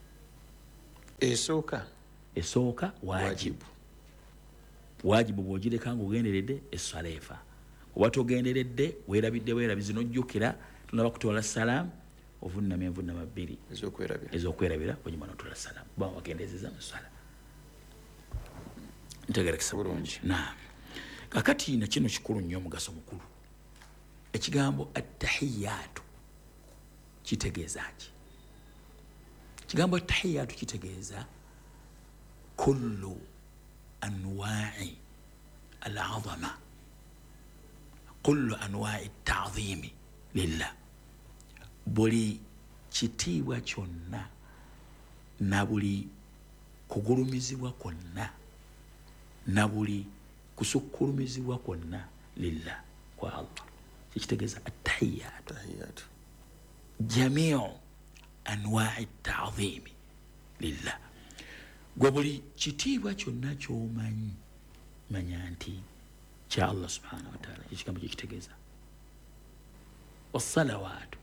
esooka wajibu bw'ogireka ng'ogenderedde eswala efa oba togenderedde weerabidde n'ojjukira tonaba kutwala salaamu ovunnama envunnama 2 ez'okwerabira onyuma n'otwala salaamu kuba wagendezeza mu swala ntegerekesa bulungi. Kakati na kino kikulu nnyo omugaso mukulu. Ekigambo attahiyatu kitegeeza ki? Ekigambo attahiyatu kitegeeza kullu anwa'i al-'azama, kullu anwa'i at-ta'zimi lillah, buli kitiibwa kyonna na buli kugulumizibwa kwonna na buli kusukkulumizibwa kwonna lillah, kwa Allah. Kitegeeza attahiyatu jamiu anwa'i at-ta'zimi lillah, gwe buli kitiibwa kyonna ky'omanyi manya nti kya Allah subhanahu wa ta'ala. Ekigambo kye kitegeeza wassalawaatu,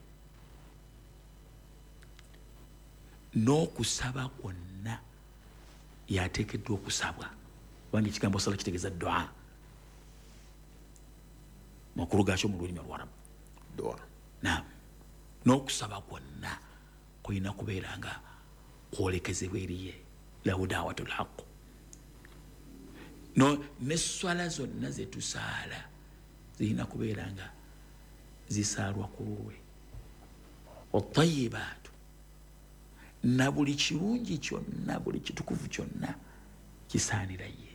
n'okusaba kwonna yateekeddwa okusabwa. Kubanga ekigambo sala kitegeeza dua, makulu gaakyo mu lulimi Olwarabu dua. N'okusaba kwonna kulina kubeera nga kwolekezebwa eriye lahu da'watul haqq. N'esswala zonna ze tusaala zirina kubeera nga zisaalwa ku lulwe. Wattayibaatu, na buli kirungi kyonna, buli kitukuvu kyonna kisaanira ye.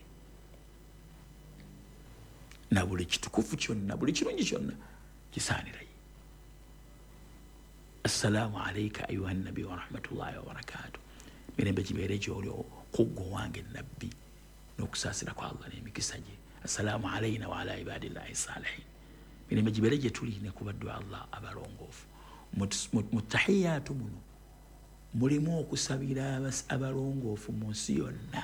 Na buli kitukuvu kyonna, buli kirungi kyonna kisaanira ye. Assalaamu alayka ayuha nabbi wa rahmatullahi wa barakatuh. Mirembe gibeere gy'oli kuggwa wange nabbi n'okusaasira kwa Allah n'emikisa gye. Assalaamu alayna wa ala ibadillahi salihin. Mirembe gibeere gye tuli ne ku baddu Allah abalongoofu. Mu tahiyatu muno mulimu okusabira abalongoofu mu nsi yonna,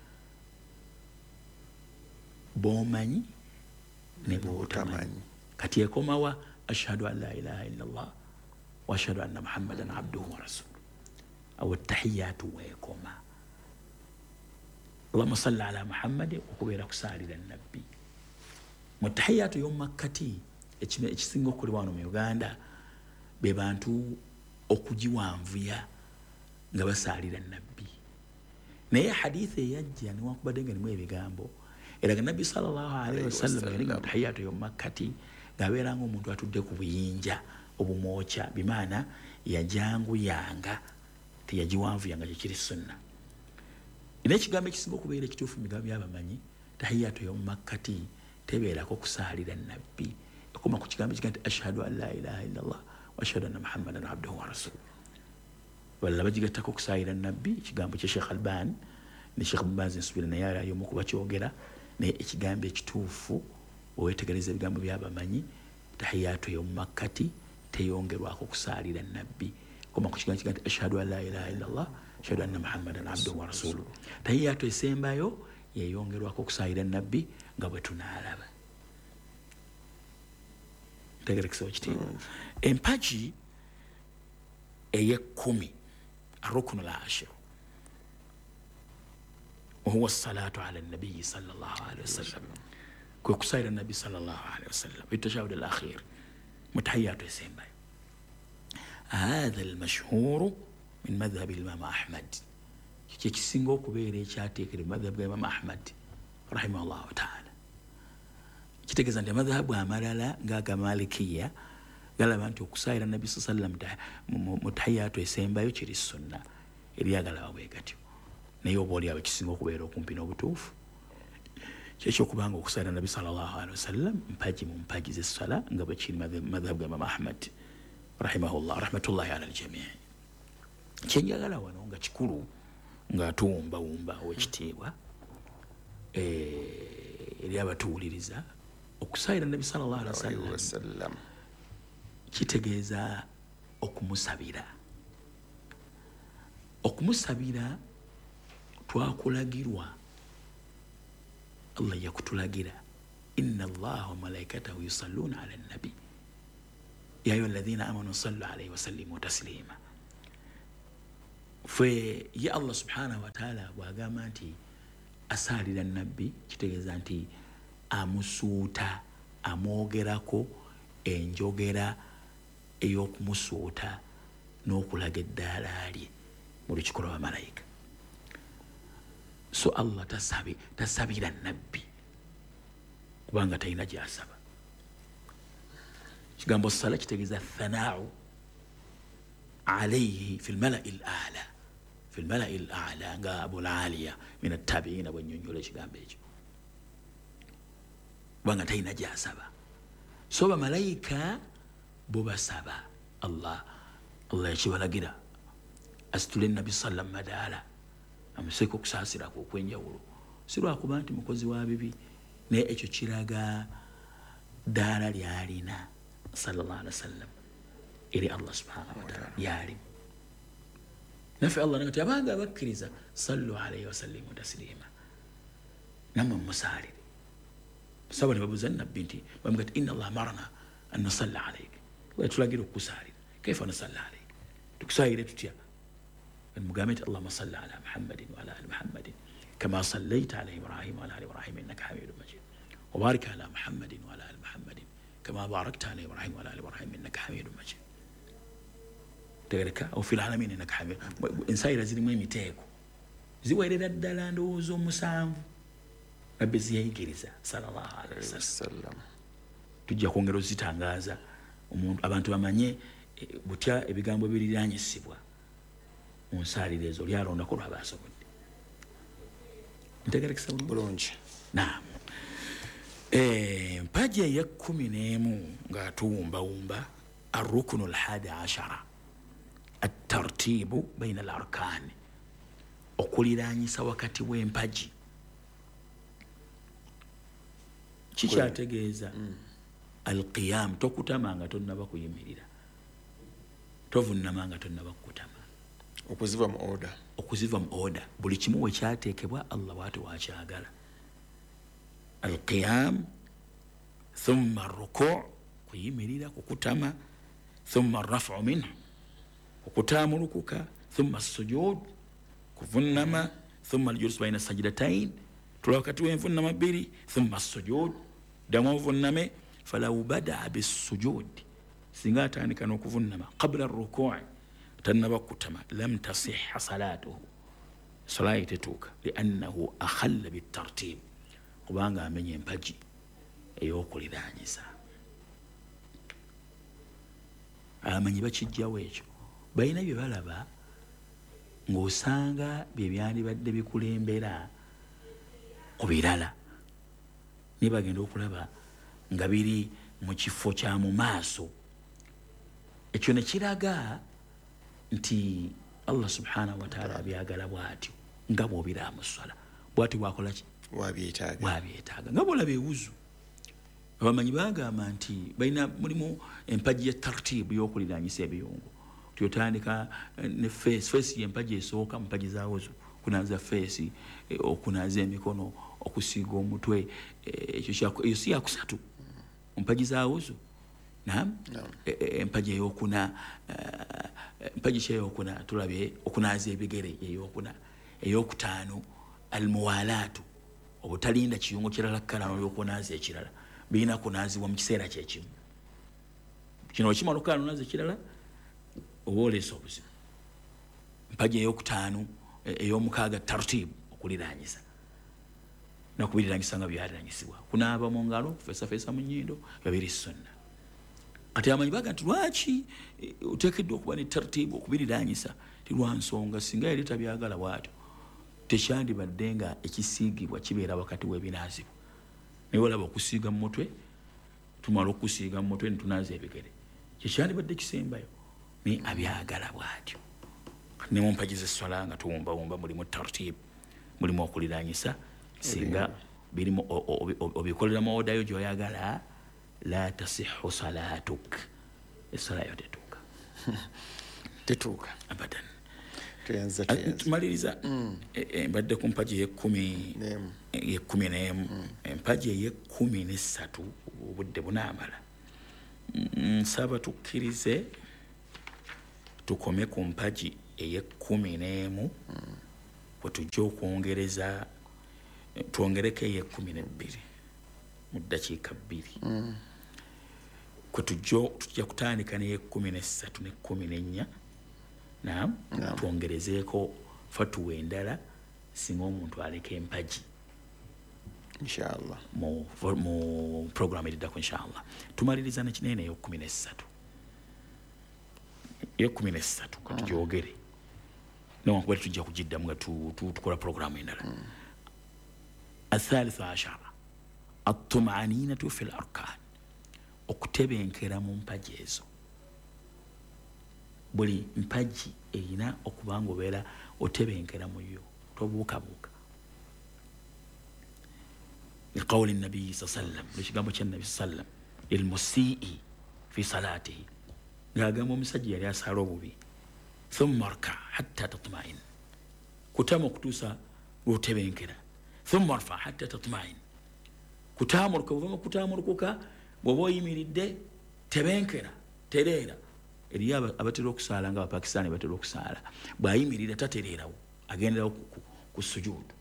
b'omanyi ne b'otamanyi. Kati ekomawa ashhadu an la ilaha illallah wa ashhadu anna muhammadan abduhu wa rasuluhu. Awo tahiyatu weekoma. Allahumma salli ala Muhammad, okubeera kusaalira nabbi. Mu tahiyatu y'omumakkati ekisinga okukolebwa wano mu Uganda be bantu okugiwanvuya nga basaalira nabbi. Naye hadithi eyajja newankubadde nga nimu ebigambo eraga nabbi sallallahu alaihi wasallam yalinga mu tahiyatu y'omumakkati ng'abeeranga omuntu atudde ku buyinja obumwokya, bimaana yajanguyanga, teyagiwanvuyanga, kyekiri sunna. Era ekigambo ekisinga okubeera ekituufu mu bigambo by'abamanyi, tahiyatu y'omumakkati tebeerako kusaalira nabbi. Ekoma ku kigambo ekiga nti ashhadu an la ilaha illallah wa ashhadu anna muhammadan abduhu wa rasuluhu. Balala bagigattako okusaalira nabbi, ekigambo kya Sheikh Albani ne Sheikh Mbazi nsubira naye ali omu ku bakyogera, naye ekigambo ekituufu oweetegereza ebigambo by'abamanyi, tahiyatu y'omumakkati teyongerwako kusaalira nabbi. Koma ku kigambo kiga nti ashhadu an la ilaha illallah ashhadu anna muhammadan abduhu wa rasuluhu. Tahiyatu esembayo yeyongerwako okusaalira nabbi nga bwe tunaalaba. Ntegerekesa ekitiibwa. Empagi ey'ekkumi, arukunu al-ashir, wahuwa salatu ala nabiyyi sallallahu alaihi wasallam, kwe kusaalira nabbi sallallahu alaihi wasallam bitashahud al-akhir mu tahiyatu esembayo. هذا المشهور من مذهب الإمام أحمد. كيكسينغ okubeera ekyateekera madhhab ga Imam Ahmad rahimahullahu ta'ala. Kitegeeza nti madhhabu amalala ng'aga Malikiya galaba nti okusaalira nabbi sallallahu alaihi wasallam mu tahiyatu esembayo kiri sunna, eryagalaba bwe gatyo. Naye oba oli awo kisinga okubeera okumpi n'obutuufu kyekyokuba nga okusaalira nabbi sallallahu alaihi wasallam mpagi mu mpagi z'essala nga bwe kiri madhhabu ga Imam Ahmad rahimahullah, rahmatullahi ala al-jami'. Kyenjagala wano nga kikulu nga tuwumbawumba ow'ekitiibwa eri abatuwuliriza, okusaalira nabbi sallallahu alaihi wasallam kitegeeza okumusabira. Okumusabira twakulagirwa, Allah yakutulagira, inna Allaha wa malaikatahu yusalluna ala nabi ya ayyuha alladhina amanu sallu alayhi wa sallimu taslima. Fe ya Allah subhanahu wa ta'ala bwagamba nti asalira nabbi, kitegeeza nti amusuuta, amwogerako enjogera ey'okumusuuta n'okulaga eddaala lye mu lukiiko lw'abamalayika. So Allah tasabira nabbi kubanga talina gy'asaba. Kigambo sala kitegeeza thanau alayhi fi lmalai l'ala, fi lmalai l'ala, nga Abul Aliya min attabiina bwennyonnyola ekigambo ekyo, kubanga talina gy'asaba. So bamalayika bo basaba Allah yakibalagira asitule nabi sallam madaala, amuseko okusaasirako okwenjawulo, si lwakuba nti mukozi wa bibi, naye ekyo kiraga ddaala lyalina sallallahu alaihi wasallam eri Allah subhanahu wa ta'ala lyali. Naffe Allah nagati abanga abakkiriza sallu alayhi wa sallimu taslima, namwe musaalire. Saba ne babuuza nabbi nti bamugati inna Allah amarna an nusalla alayka, tulagira okukusaalira, kaifa nusalla alayka, tukusaalire tutya? المقامات اللهم صل على محمد وعلى ال محمد كما صليت على ابراهيم وعلى ال ابراهيم انك حميد مجيد وبارك على محمد وعلى ال محمد كما باركت على ابراهيم وعلى ال ابراهيم انك حميد مجيد. تغرك او في العالمين انك حميد. انساير زي مي ميتيكو ziwerera ddala ndowooza omusanvu nabbe ziyayigiriza sallallahu alaihi wasallam. Tujja kwongera ozitangaaza abantu bamanye butya ebigambo ebiriranyisibwa mu nsaaliro ezo lyalondako lwabaasobodde. Ntegerekesa bulungi. Naam. Mpaja ya 11 nga tuwumbawumba arruknu al-11 at-tartibu baina al-arkan, okuliraanyisa wakati w'empaji. Kikyategeeza al-qiyam, tokutamanga tonnaba kuyimirira, tovunnamanga tonnaba kukutama, okuziva mu order. Buli kimu we kyateekebwa Allah bw'ati wakyagala. Al-qiyam, thumma ar-ruku', kuyimirira kukutama, thumma ar-raf'u minhu, okutaamulukuka, thumma as-sujud, kuvunnama, thumma al-julus bayna as-sajdatayn, tula wakati w'envunnama bbiri, thumma as-sujud, ddamu ovunname. Falaw bada'a bis-sujud, singa atandika n'okuvunnama qabla ar-ruku' tannaba kutama, lam tasihha salatuhu, salaa tetuuka, liannahu akhalla bitartib, kubanga amenye empaji ey'okuliraanyisa. Abamanyi bakijjawo ekyo, balina bye balaba ng'osanga bye byandibadde bikulembera ku birala, naye bagenda okulaba nga biri mu kifo kya mu maaso. Ekyo ne kiraga nti Allah subhanahu wa ta'ala abyagala bw'atyo nga bw'obira mu ssala, bw'ati bwakola ki? Bw'abyetaaga. Nga bw'olaba ewuzu, abamanyi bagamba nti balina mulimu empaji ya tartibu y'okuliraanyisa ebiyungu. Tuyotandika ne feesi y'empaji esooka mu mpaji za wuzu, kunaaza feesi, okunaaza emikono, okusiiga omutwe, ekyo si yakusatu mu mpaji za wuzu. Naam. Empaji ey'okuna, empaji kyeyokuna tulabye okunaaza ebigere ey'okuna. Ey'okutaano almuwalaatu, obutalinda kiyungo kirala kkala n'olyokunaaza ekirala, birina kunaazibwa mu kiseera kyekimu. Kino okimala okukala n'onaaza ekirala oba oleesa obuzibu. Mpaji ey'okutaano ey'omukaaga tartibu, okuliraanyisa, nakubiriraanyisa nga byaliraanyisibwa. Kunaaba mu ngalo, kufeesafeesa mu nnyindo, babiri sunna. Kati amanyi baga nti lwaki oteekeddwa okuba ne tartibu okubiriraanyisa? Ti lwa nsonga singa yali tabyagala bw'atyo tekyandibadde nga ekisiigibwa kibeera wakati w'ebinaazibwa. Naye olaba okusiiga mu mutwe, tumala okusiiga mu mutwe ne tunaaza ebigere, kyekyandibadde kisembayo, naye abyagala bw'atyo. Ne mu mpaji z'esswala nga tuwumbawumba mulimu tartibu, mulimu okuliraanyisa, singa birimu obikolera mu odayo gy'oyagala la tasihhu salatuk, essala yo tetuuka tetuuka abadan. tuyanza tumaliriza mbadde ku mpagi ye-10 n'emu empagi eye-13 obudde bunaamala nsaba tukkirize tukome ku mpagi eye-11 bwe tujja okwongereza twongereko eye-12 mu ddakiika 2 kwe tujja kutandika n'eye-13 ne-14 naam twongerezeeko fatuwa endala singa omuntu aleka empagi inshallah mu programu eriddako inshallah. Tumaliriza nekinene eyo-13 katugyogere newankubadde tujja kugiddamu nga tukola programu endala. الثالث عشر الطمأنينة في الأركان okutebenkera mu mpagi ezo. Buli mpagi erina okuba nga obeera otebenkera mu yo tobuukabuuka. لقول النبي صلى الله عليه وسلم لشيغامbo ky'ennabi sallam lilmusii fi salatihi ng'agamba omusajja yali asala obubi thumma rka hatta tatma'in kutama okutuusa lwotebenkera thumma rfa hatta tatma'in kutaamuluka buvama kutaamulukuka bw'oba oyimiridde tebenkera tereera. Eriyo abatera okusaala nga Abapakistaani batera okusaala bw'ayimirira tatereerawo agenderawo ku sujuudu.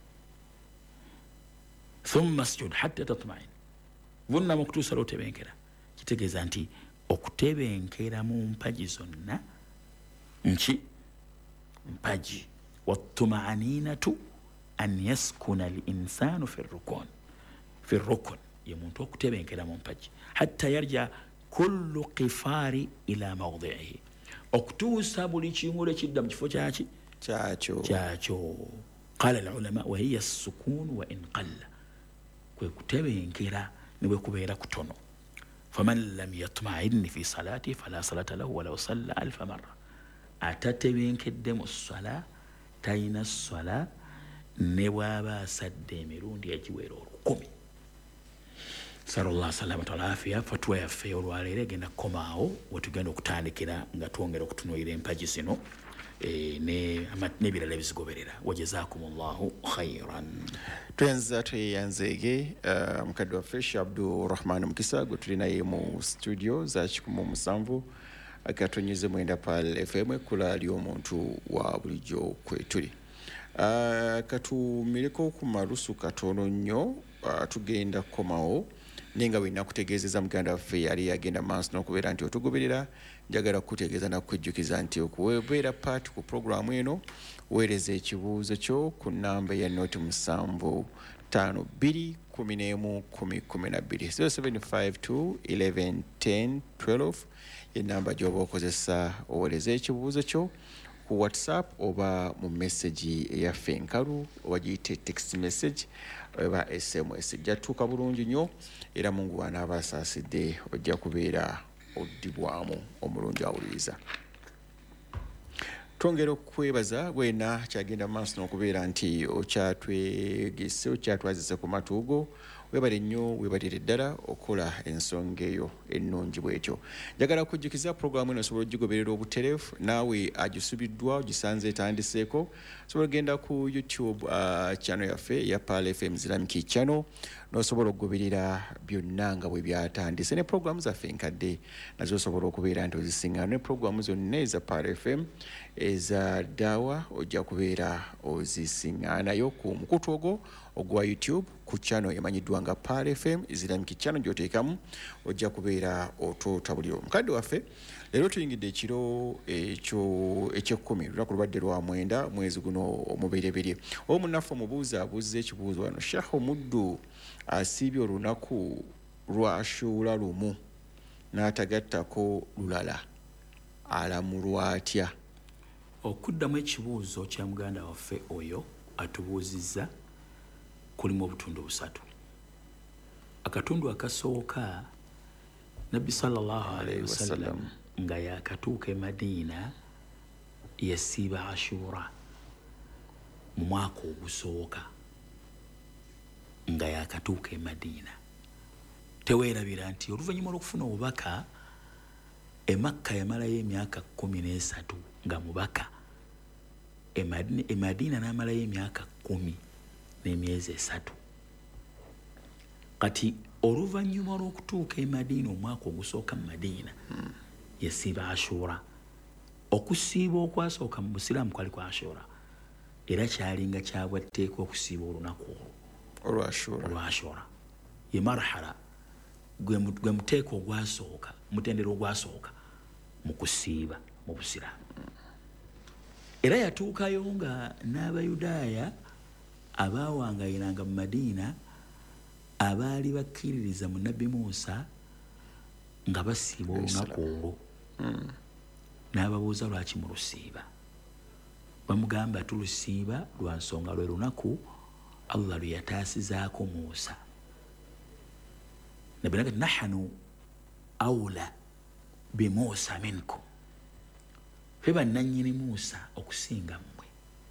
thumma sujud hatta tatma'in vunama okutuusa lwotebenkera kitegeeza nti okutebenkera mu mpagi zonna nki mpagi. wattuma'aninatu an yaskuna al-insanu fi rukun ye muntu okutebenkera mu mpagi hatta yarja kullu qifari ila mawdi'ihi okutuusa buli kingulu ekidda mu kifo kyakyo. qala al-ulama wa hiya as-sukun wa in qalla kwe kutebenkera niwe kubeera kutono. faman lam yatma'in fi salati fala salata lahu walau salla 1000 marra atatebenkedde mu ssala talina ssala ne bw'aba asadde emirundi egiwera 1000. sallallahu salamatu alaafiya fatuwa yaffe olwaleero egenda kukomaawo wetugenda okutandikira nga twongera okutunuulira empagi zino n'ebirala ebizigoberera. wajazakumullahu khairan. tuyanza tweyanzeege mukadde waffe Sheikh Abdurrahman Mukisa gwe tuli naye mu studio za 17 akatonyize mwenda pal FM kula ali omuntu wa bulijjo kwetuli. Katumireko ku malusu katono nnyo tugenda kukomawo nenga wina kutegeezeza muganda waffe yali agenda maaso n'okubeera nti otugoberera. Njagala kutegeeza nakujjukiza nti okubeera part ku programu eno weereza ekibuuzo kyo ku namba ya noti 7521112 ye namba gy'oba okozesa oweereza ekibuuzo kyo ku WhatsApp oba mu message eyaffe enkalu oba giyite text message oba SMS. Jatuuka bulungi nnyo era Mungu wanaaba asaasidde ojja kubeera oddibwamu omulungi awuliriza. Twongera okwebaza wena kyagenda maaso n'okubeera nti okyatwegese okyatwazise ku matuugo. Webale nnyo webalire ddala okola ensonga eyo ennungi bwetyo. Njagala kujjukiza programu eno osobola ogigoberera obutereevu naawe agisubiddwa ogisanze etandiseeko. Osobola ogenda ku YouTube channel yaffe ya Pal FM Islamic channel n'osobola okugoberera byonna nga bwe byatandise ne programu zaffe enkadde nazo osobola okubeera nti ozisiŋŋaana ne programu zonna eza Pal FM eza daawa ojja kubeera ozisiŋŋaanayo ku mukutu ogwo ogwa YouTube ku channel emanyiddwa nga Pal FM Islamic channel gy'oteekamu ojja kubeera ototabuliro. Mukadde waffe leero tuyingidde ekiro eky'ekkumi lunaku lubadde lwa 9 mwezi guno omubereberye. Omunnaffe omubuuza abuuza ekibuuzo wano Sheikh Omuddu asiibye olunaku lwa Ashura lumu n'atagattako lulala alamulwa atya? Okuddamu ekibuuzo kya muganda waffe oyo atubuuzizza kulimu obutundu busatu. Akatundu akasooka Nabbi sallallahu alaihi wasallam nga yakatuuka e Madiina yasiiba Ashura mu mwaka ogusooka nga yakatuuka e Madiina. Teweerabira nti oluvannyuma lw'okufuna obubaka Makka yamalayo emyaka 13 nga mubaka. Madina n'amalayo emyaka 10 n'emyezi 3. Kati oluvannyuma lw'okutuuka Madina omwaka ogusooka mu Madina yasiiba Ashura. Okusiiba okwasooka mu Busiraamu kwali kwa Ashura era kyalinga kyabwatteeka okusiiba olunaku olw'Ashura. Ye marhala gwe muteeko ogwasooka, mutendero ogwasooka mu kusiiba mu Busiraamu. Era yatuukayo nga n'Abayudaaya abaawangayiranga mu Madina abaali bakkiririza mu Nabbi Muusa nga basiiba olunaku olwo. N'ababuuza lwaki mulusiiba. Bamugamba tulusiiba lwa nsonga lwe lunaku Allah lwe yataasizaako Muusa. Nabbi n'agamba nahanu awla bi Muusa minkum. Ffe bannannyini Muusa okusinga mmwe.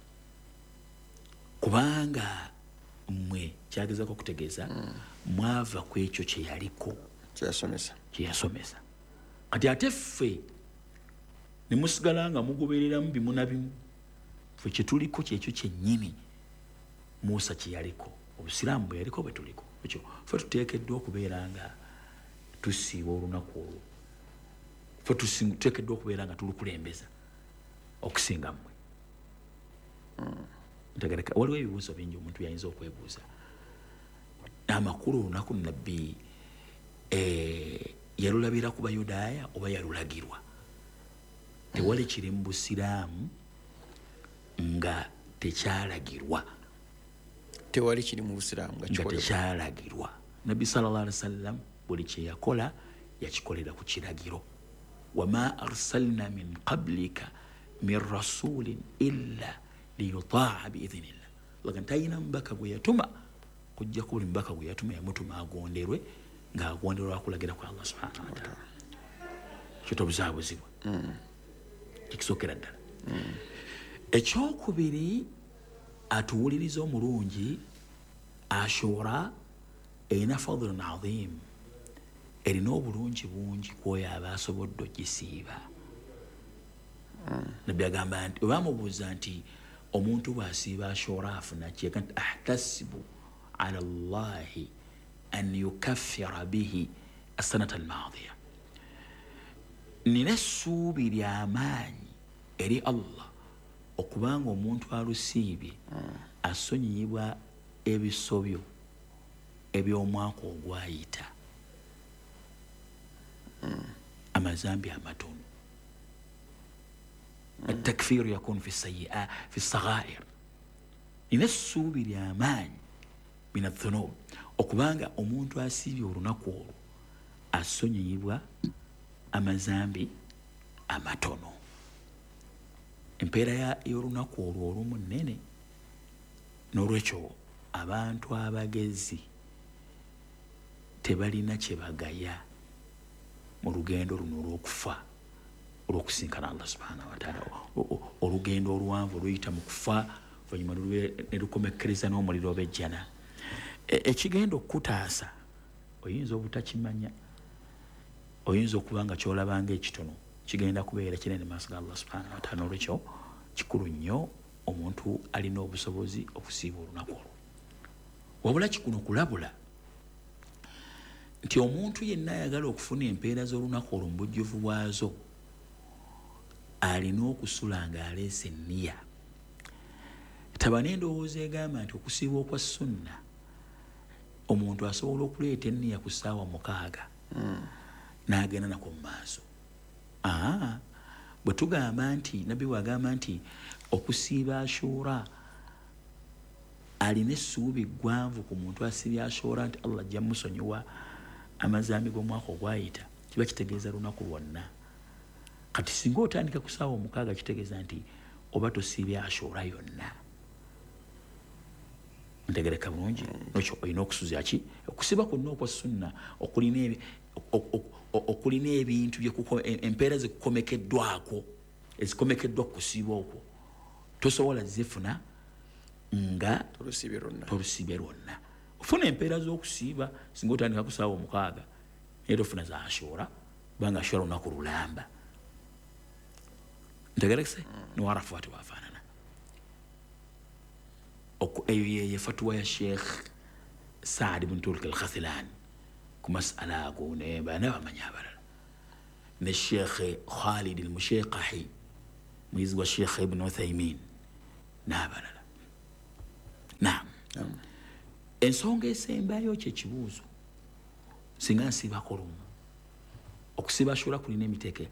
Kubanga mmwe kyagezako okutegeeza mwava ku ekyo kye yaliko kye yasomesa. Kati ate ffe ne musigala nga mugobereramu bimu na bimu. Ffe kye tuliko kyekyo kyennyini Muusa kye yaliko. Obusiraamu bwe yaliko bwe tuliko. Ekyo ffe tuteekeddwa okubeera nga tusiiba olunaku olwo. Ffe tuteekeddwa okubeera nga tulukulembeza okusinga mmwe. Ntegereka waliwo ebibuuzo bingi omuntu yayinza okwebuuza. Amakulu olunaku Nabbi yalulabira ku Bayudaaya oba yalulagirwa? Tewali kiri mu Busiraamu nga tekyalagirwa. Tewali kiri mu Busiraamu nga tekyalagirwa. Nabbi sallallahu alaihi wasallam buli kye yakola yakikolera ku kiragiro. Wama arsalna min qablika min rasulin illa liyutaa biidhnillah. Lakin tayina mbaka gwe yatuma kujja ku buli mbaka gwe yatuma yamutuma agonderwe ng'agonderwa akulagira kwa Allah subhanahu wa ta'ala. Kitobuzaabuzibwa. Kisookera ddala. Ekyokubiri atuwuliriza omulungi Ashura erina fadlun azim. Erina obulungi bungi kwoyo aba asobodde ogisiiba. Nabbi agamba nti obamubuuza nti omuntu bw'asiiba Ashura afuna ki? Nti ahtasibu ala Allahi an yukaffira bihi as-sanata al-maadiya. Nina essuubi ly'amaanyi eri Allah okubanga omuntu alusiibye asonyiyibwa ebisobyo eby'omwaka ogwayita, amazambi amatono. التكفير يكون في السيئات في الصغائر. Nina essuubi ly'amaanyi min adh-dhunub okubanga omuntu asiibye olunaku olwo asonyiyibwa amazambi amatono. Empeera y'olunaku olwo olumu nnene. N'olwekyo abantu abagezi tebalina kye bagaya mu lugendo luno olw'okufa olw'okusinkana Allah subhanahu wa ta'ala. Olugendo oluwanvu oluyita mu kufa oluvannyuma ne lukomekkereza n'omuliro obejjana. Ekigenda okukutaasa oyinza obutakimanya, oyinza okuba nga ky'olabanga ekitono kigenda kubeera kinene maaso ga Allah subhanahu wa ta'ala. N'olwekyo kikulu nnyo omuntu alina obusobozi okusiiba olunaku olwo. Wabula kikuno kulabula nti omuntu yenna ayagala okufuna empeera z'olunaku olwo mu bujjuvu bwazo alina okusula ng'aleese enniya. Taba n'endowooza egamba nti okusiiba okwa sunna omuntu asobola okuleeta enniya ku ssaawa 6 n'agenda nako mu maaso. Bwe tugamba nti Nabbi bw'agamba nti okusiiba Ashura alina essuubi ggwanvu ku muntu asiibye Ashura nti Allah ajja musonyiwa amazambi g'omwaka ogwayita, kiba kitegeeza lunaku lwonna. Kati singa otandika ku ssaawa 6 kitegeeza nti oba tosiibye Ashura yonna. Ntegereka bulungi. N'ekyo olina okusuza ki? Okusiiba kwonna okwa sunna okulina ebintu empeera zikukomekeddwako ezikomekeddwa kusiiba okwo tosobola zifuna nga tolusiibye lwonna. Ofuna empeera z'okusiiba singa otandika ku ssaawa 6 naye tofuna za Ashura kubanga ashula olunaku lulamba ntegerekese niwarafu ati wafaanana eyo ye fatuwa ya Sheikh Saad ibn Turk al-Khathilani ku masala ago ne bana bamanya abalala ne Sheikh Khalid al-Musheqahi mwizi wa Sheikh Ibn Uthaymin n'abalala. Naam. Ensonga esembayo kyekibuuzo singa nsibako lumu okusiba ashura kulina emiteeke